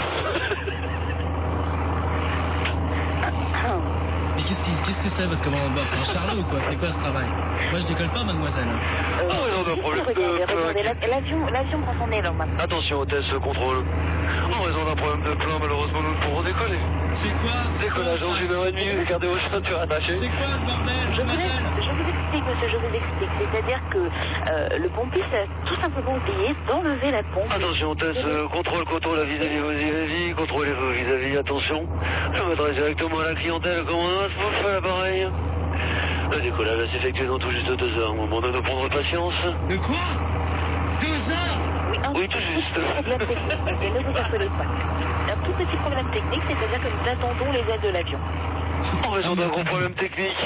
Mais qu'est-ce qui- qu'est-ce que c'est votre commandant de bord? C'est un charlot ou quoi? C'est quoi ce travail? Moi je décolle pas, mademoiselle. Euh, En raison d'un problème regardez, de... regardez, la- l'avion, l'avion prend son élan maintenant. Attention, hôtesse, contrôle. En raison d'un problème de plein, malheureusement, nous ne pourrons décoller. C'est quoi? Décollage dans une heure et demie, gardez vos ceintures attachées. C'est quoi ce bordel? Je vous, ex- je vous explique, monsieur, je vous explique. C'est-à-dire que euh, le pompiste a tout simplement oublié d'enlever la pompe. Attention, hôtesse, euh, contrôle, contrôle, vis-à-vis, vos vis-à-vis, contrôlez vos vis-à-vis, attention. Je m'adresse directement à la clientèle, commandant, je fais l'appareil. Le décollage va s'effectuer dans tout juste deux heures, moment de nous prendre patience. De quoi? Deux heures? Oui, un Oui, tout juste. problème technique, monsieur, ne vous affolez pas. Un tout petit problème technique, c'est-à-dire que nous attendons les ailes de l'avion. En raison d'un gros problème technique.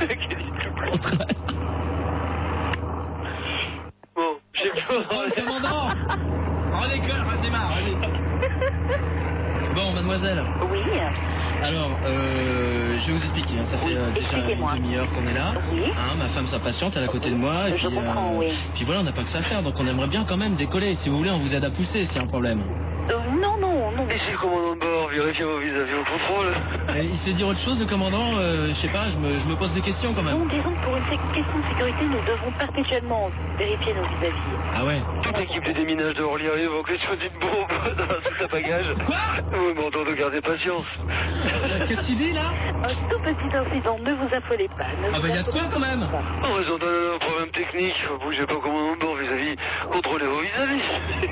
Bon, j'ai plus... Oh, le commandant! On décolle, on démarre, allez. Bon, mademoiselle. Oui. Alors, euh, je vais vous expliquer. Hein, ça fait euh, déjà expliquez-moi. une demi-heure qu'on est là. Oui. Hein, ma femme s'impatiente, elle est à côté de moi. Et Je puis, comprends, oui. puis voilà, on n'a pas que ça à faire. Donc on aimerait bien quand même décoller. Si vous voulez, on vous aide à pousser s'il y a un problème. Euh, non, non, non. Ici le commandant de bord, vérifiez vos vis-à-vis au contrôle. Et il sait dire autre chose, le commandant euh, Je sais pas, je me, je me pose des questions quand Non, même. disons que pour une sé- question de sécurité, nous devons perpétuellement vérifier nos vis-à-vis. Ah ouais? Toute l'équipe des déminages de Orly arrive en question d'une bombe dans la soute à bagages. Quoi? Oui, mais entendons garder patience. Qu'est-ce que tu dis là? Un tout petit incident, ne vous affolez pas. Ne Ah vous bah y a de quoi affolez quand même? pas. En raison d'un problème technique, bougez pas commandant de bord vis-à-vis, contrôlez vos vis-à-vis.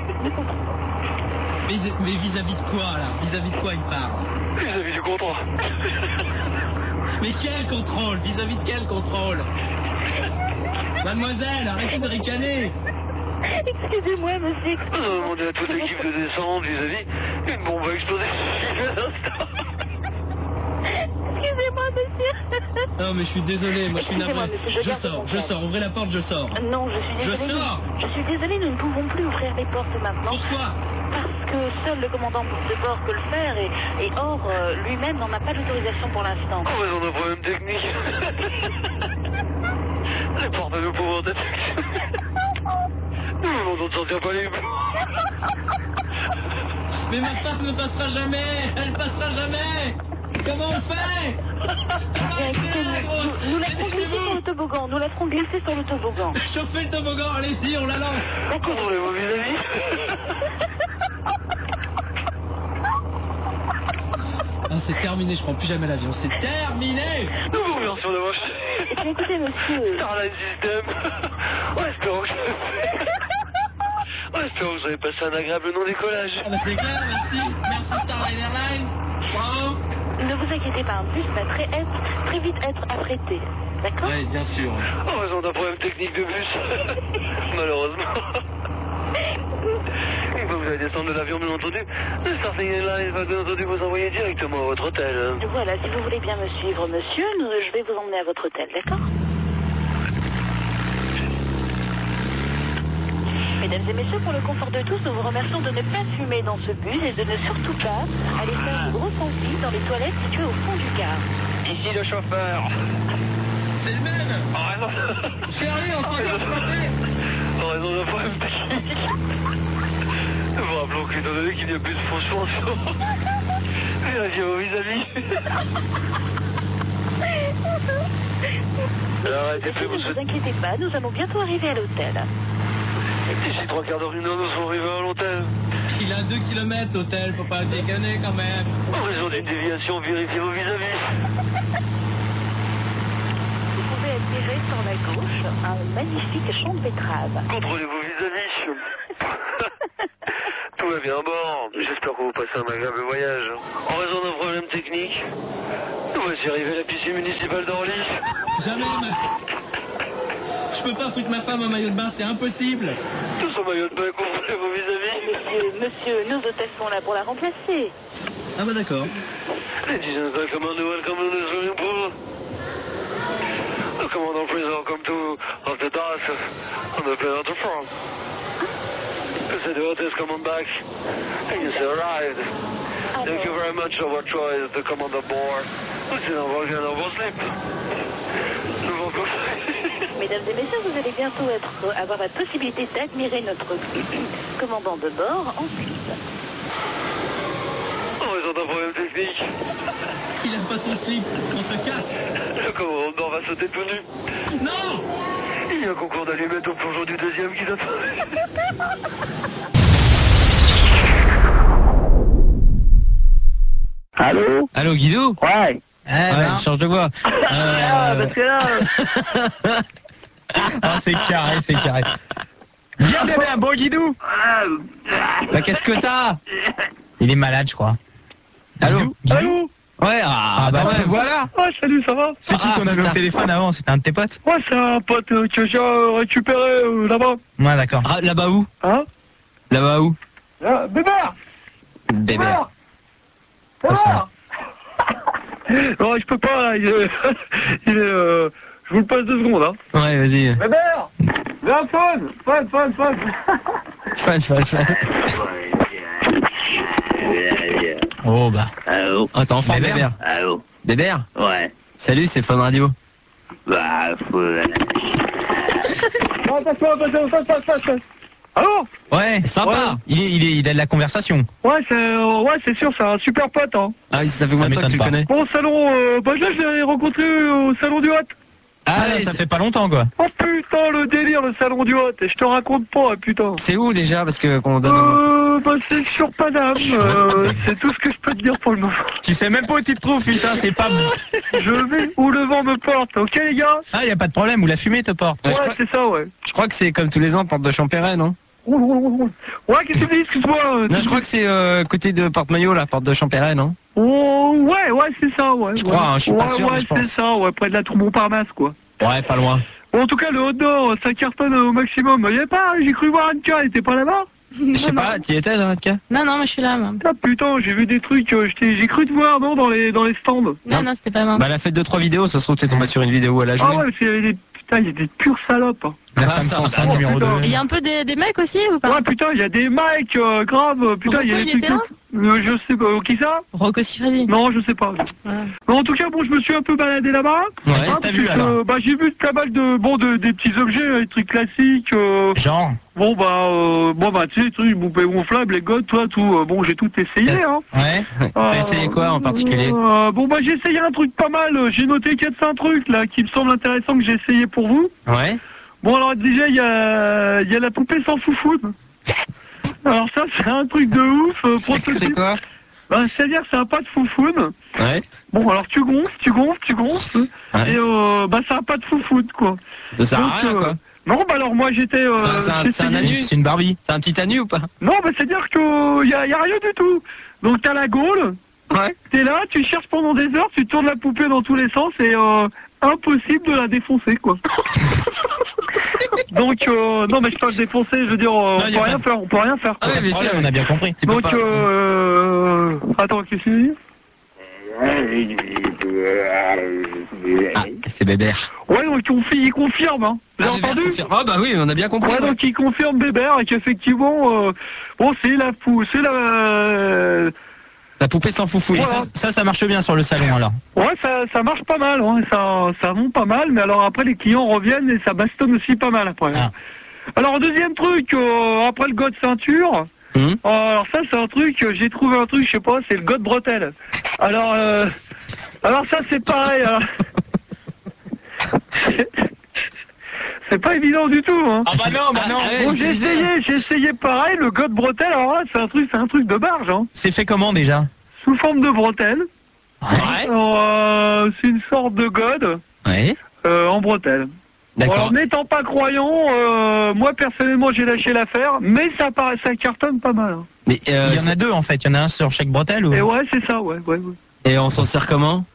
Mais mais vis-à-vis de quoi là? Vis-à-vis de quoi il parle? Vis-à-vis du contrat. Mais quel contrôle? Vis-à-vis de quel contrôle? Mademoiselle, arrêtez de ricaner. Excusez-moi, monsieur. Nous avons demandé à toute l'équipe de descendre vis-à-vis, une bombe va exploser. Excusez-moi, monsieur. Non mais je suis désolé, moi je suis Excusez-moi, navré. monsieur, je Je garde sors, mon je calme. sors, ouvrez la porte, je sors. Non, je suis Je désolée. sors. Je suis désolée, nous ne pouvons plus ouvrir les portes maintenant. Pourquoi? Parce que seul le commandant de bord peut le faire et, et or, euh, lui-même n'en a pas l'autorisation pour l'instant. En raison d'un problème technique. Les portes ne pouvant être nous nous demandons de sortir pas les Mais ma femme ne passera jamais. Elle passera jamais. Comment on fait? Bien, écoutez, nous, nous, nous la ferons glisser sur le toboggan. Nous la ferons glisser sur le toboggan. Chauffez le toboggan, allez-y, on la lance. D'accord. Contrôlez vos vis-à-vis. Ah, c'est terminé, je prends plus jamais l'avion. C'est terminé. Nous vous remercions d'avoir acheté. Eh bien, écoutez, monsieur. Starline System. En espérant que En espérant que vous avez passé un agréable non-décollage. Ah bah c'est clair, merci. Merci Starline Airlines. Bravo. Ne vous inquiétez pas, un bus va très, être, très vite être affrété. D'accord? Oui, bien sûr. En raison d'un problème technique de bus. Malheureusement. Une fois que vous allez descendre de l'avion, bien entendu, le Starting Airlines va bien entendu vous envoyer directement à votre hôtel. Voilà, si vous voulez bien me suivre, monsieur, nous, je vais vous emmener à votre hôtel, d'accord? Mesdames et messieurs, pour le confort de tous, nous vous remercions de ne pas fumer dans ce bus et de ne surtout pas aller faire une grosse envie dans les toilettes situées au fond du car. Ici le chauffeur. C'est le même. En raison... Chérie, on s'en est frappé. En raison d'un problème technique. Nous vous rappelons qu'étant donné qu'il n'y a plus de faux chansons, vérifiez vos vis-à-vis. Alors, arrêtez plus, Ne vous inquiétez pas, nous allons bientôt arriver à l'hôtel. D'ici trois quarts d'heure, une heure, nous serons arrivés à l'hôtel. Il a deux kilomètres l'hôtel, faut pas déconner quand même. En raison d'une déviation, vérifiez vos vis-à-vis. Vous pouvez attirer sur la gauche un magnifique champ de betteraves. Contrôlez vos vis-à-vis. Tout va bien à bord. J'espère que vous passez un agréable voyage. En raison d'un problème technique, nous voici arrivés à la piscine municipale d'Orly. Jamais, ma... Je peux pas foutre ma femme en maillot de bain, c'est impossible. Tous en maillot de bain, contrôlez vos vis-à-vis. Monsieur, monsieur, nos hôtesses sont là pour la remplacer. Ah bah d'accord. Ladies and gentlemen, welcome to the swimming pool. The commandant please welcome to of the dock on the plane of the front. You said the hotels come on back and you say arrived. Thank you very much for your choice, the commander board. Vous êtes en volcan of vos slip. Nous vous Mesdames et messieurs, vous allez bientôt être, avoir la possibilité d'admirer notre commandant de bord en slip. En raison d'un problème technique. Il a pas son slip, on se casse. Le commandant de bord va sauter tout nu. Non! Il y a un concours d'allumettes au plongeon du deuxième qui s'attend. Allô? Allô, Guido? Ouais. Eh ouais, ben. change de voix. Euh... Ah, parce que là... Ah, c'est carré, c'est carré. Bien, bien, bien, bon Guidou. Bah, qu'est-ce que t'as? Il est malade, je crois. Allô? Allô? Ouais, ah, ah bah, bah ouais, voilà. Ah, salut, ça va? C'est qui qu'on avait au téléphone avant? C'était un de tes potes? Ouais, c'est un pote euh, que j'ai euh, récupéré euh, là-bas. Ouais, d'accord. Ah, là-bas où? Hein? Là-bas où? Là, Bébert! Bébert. Bébert! Non, je peux pas, là, il est... il est euh... Je vous le passe deux secondes, hein. Ouais, vas-y. Bébert! Viens, phone! Phone, phone, phone! Phone, phone, phone. Oh, bah. Allô? Attends, enfin, Bébert. Bébert. Allô? Bébert? Ouais. Salut, c'est Fun Radio. Bah, faut... Oh, attention, attention, attention, attention. Allô? Ouais, sympa. Ouais. Il, est, il, est, il a de la conversation. Ouais, c'est euh, ouais, c'est sûr, c'est un super pote, hein. Ah, ça fait combien de temps que tu le connais? Bon, au salon, euh, bah là, je l'ai rencontré au salon du Hot. Ah, ah ça fait pas longtemps, quoi. Oh putain, le délire, le salon du Hot. Et je te raconte pas, putain. C'est où déjà? Parce que qu'on donne. Euh, bah c'est sur Paname. Euh, c'est tout ce que je peux te dire pour le moment. Tu sais même pas où tu te trouves, putain, c'est pas bon. Je vais où le vent me porte, ok les gars? Ah, y a pas de problème, où la fumée te porte. Ouais, ouais c'est ça, ouais. Je crois que c'est comme tous les ans, porte de Champéret, non? Ouais, qu'est-ce que tu dis, excuse-moi? Euh, non, je crois que c'est euh, côté de Porte-Maillot, la porte de Champéret, non? Oh, ouais, ouais, c'est ça, ouais. Je ouais. crois, hein, je suis pas ouais, sûr, ouais, je pense. c'est ça, ouais, près de la tour Montparnasse, quoi. Ouais, pas loin. Bon, en tout cas, le Hot Nord, ça cartonne au maximum. Il y avait pas, j'ai cru voir Anka, elle était pas là-bas? Je sais pas, t'y étais, là, Anka? Non, non, moi je suis là, moi. Ah putain, j'ai vu des trucs, euh, j'ai cru te voir, non, dans les, dans les stands. Non, non, non c'était pas moi. Bah, elle a fait deux trois vidéos, ça se trouve, t'es tombé sur une vidéo où elle a joué. Ah ouais, parce qu'il y avait des, putain, il y a des pures salopes. La femme sans sein numéro deux. Il y a un peu des, des mecs aussi, ou pas? Ouais, putain, il y a des mecs, euh, grave, putain, il y a des trucs... Euh, je sais pas, qui ça? Rocco Siffredi. Non, je sais pas. Ouais. Mais en tout cas, bon, je me suis un peu baladé là-bas. Ouais, qu'est-ce que t'as vu, alors? euh, Bah, j'ai vu pas mal de, bon, de, des petits objets, des trucs classiques. Euh... Genre? Bon, bah, euh, bon, bah, tu sais, les trucs, poupées gonflables, les godes, toi, tout, euh, bon, j'ai tout essayé, hein. Ouais. T'as essayé quoi, en particulier? euh, Bon, bah, j'ai essayé un truc pas mal. J'ai noté quatre cinq trucs, là, qui me semblent intéressants que j'ai essayé pour vous. Ouais. Bon, alors, déjà, il y a, il y a la poupée sans foufoune. Alors, ça, c'est un truc de ouf. Euh, c'est quoi? Bah, c'est-à-dire, c'est un pas de foufoune. Ouais. Bon, alors tu gonfles, tu gonfles, tu gonfles. Ouais. Et euh, bah, c'est un pas de foufoune, quoi. Ça sert à rien, euh, quoi. Non, bah alors moi j'étais... Euh, c'est un, c'est un anu, c'est une Barbie. C'est un petit anu ou pas? Non, bah c'est-à-dire qu'il y a, y a rien du tout. Donc t'as la gaule, Ouais. T'es là, tu cherches pendant des heures, tu tournes la poupée dans tous les sens et euh, impossible de la défoncer, quoi. Donc, euh, non, mais je parle défoncer, je veux dire, euh, Non, on y peut a rien pas- faire, on peut rien faire. Ah ouais, mais si, on a bien compris. Tu peux Donc, pas- euh, attends, qu'est-ce que tu dis? Ah, c'est Bébert. Ouais, donc on- il confirme, hein. Vous avez Ah, Bébert entendu? confirme. Ah bah oui, on a bien compris. Ouais, ouais. donc il confirme Bébert et qu'effectivement, euh, bon, c'est la fou, c'est la. La poupée sans foufou. Voilà. Ça, ça, ça marche bien sur le salon alors. Ouais, ça, ça marche pas mal, hein. ça, ça monte pas mal, mais alors après les clients reviennent et ça bastonne aussi pas mal après. Ah. Alors deuxième truc, euh, après le god ceinture, Hum. euh, alors ça c'est un truc, euh, j'ai trouvé un truc, je sais pas, c'est le god bretelle. Alors, euh, alors ça c'est pareil. alors. C'est- C'est pas évident du tout, hein. Ah bah non, bah non. Ah, Bon, ouais, j'ai je disais. essayé, j'ai essayé pareil, le god bretelle, alors là c'est un truc, c'est un truc de barge, hein. C'est fait comment déjà? Sous forme de bretelle. Ouais. Alors, euh, c'est une sorte de god Ouais. euh, en bretelle. Bon, D'accord. alors n'étant pas croyant, euh, moi personnellement j'ai lâché l'affaire, mais ça paraît, ça cartonne pas mal. hein. Mais euh, Il y en a deux en fait, il y en a un sur chaque bretelle ou... Et ouais, c'est ça, ouais, ouais, ouais. et on s'en sert comment?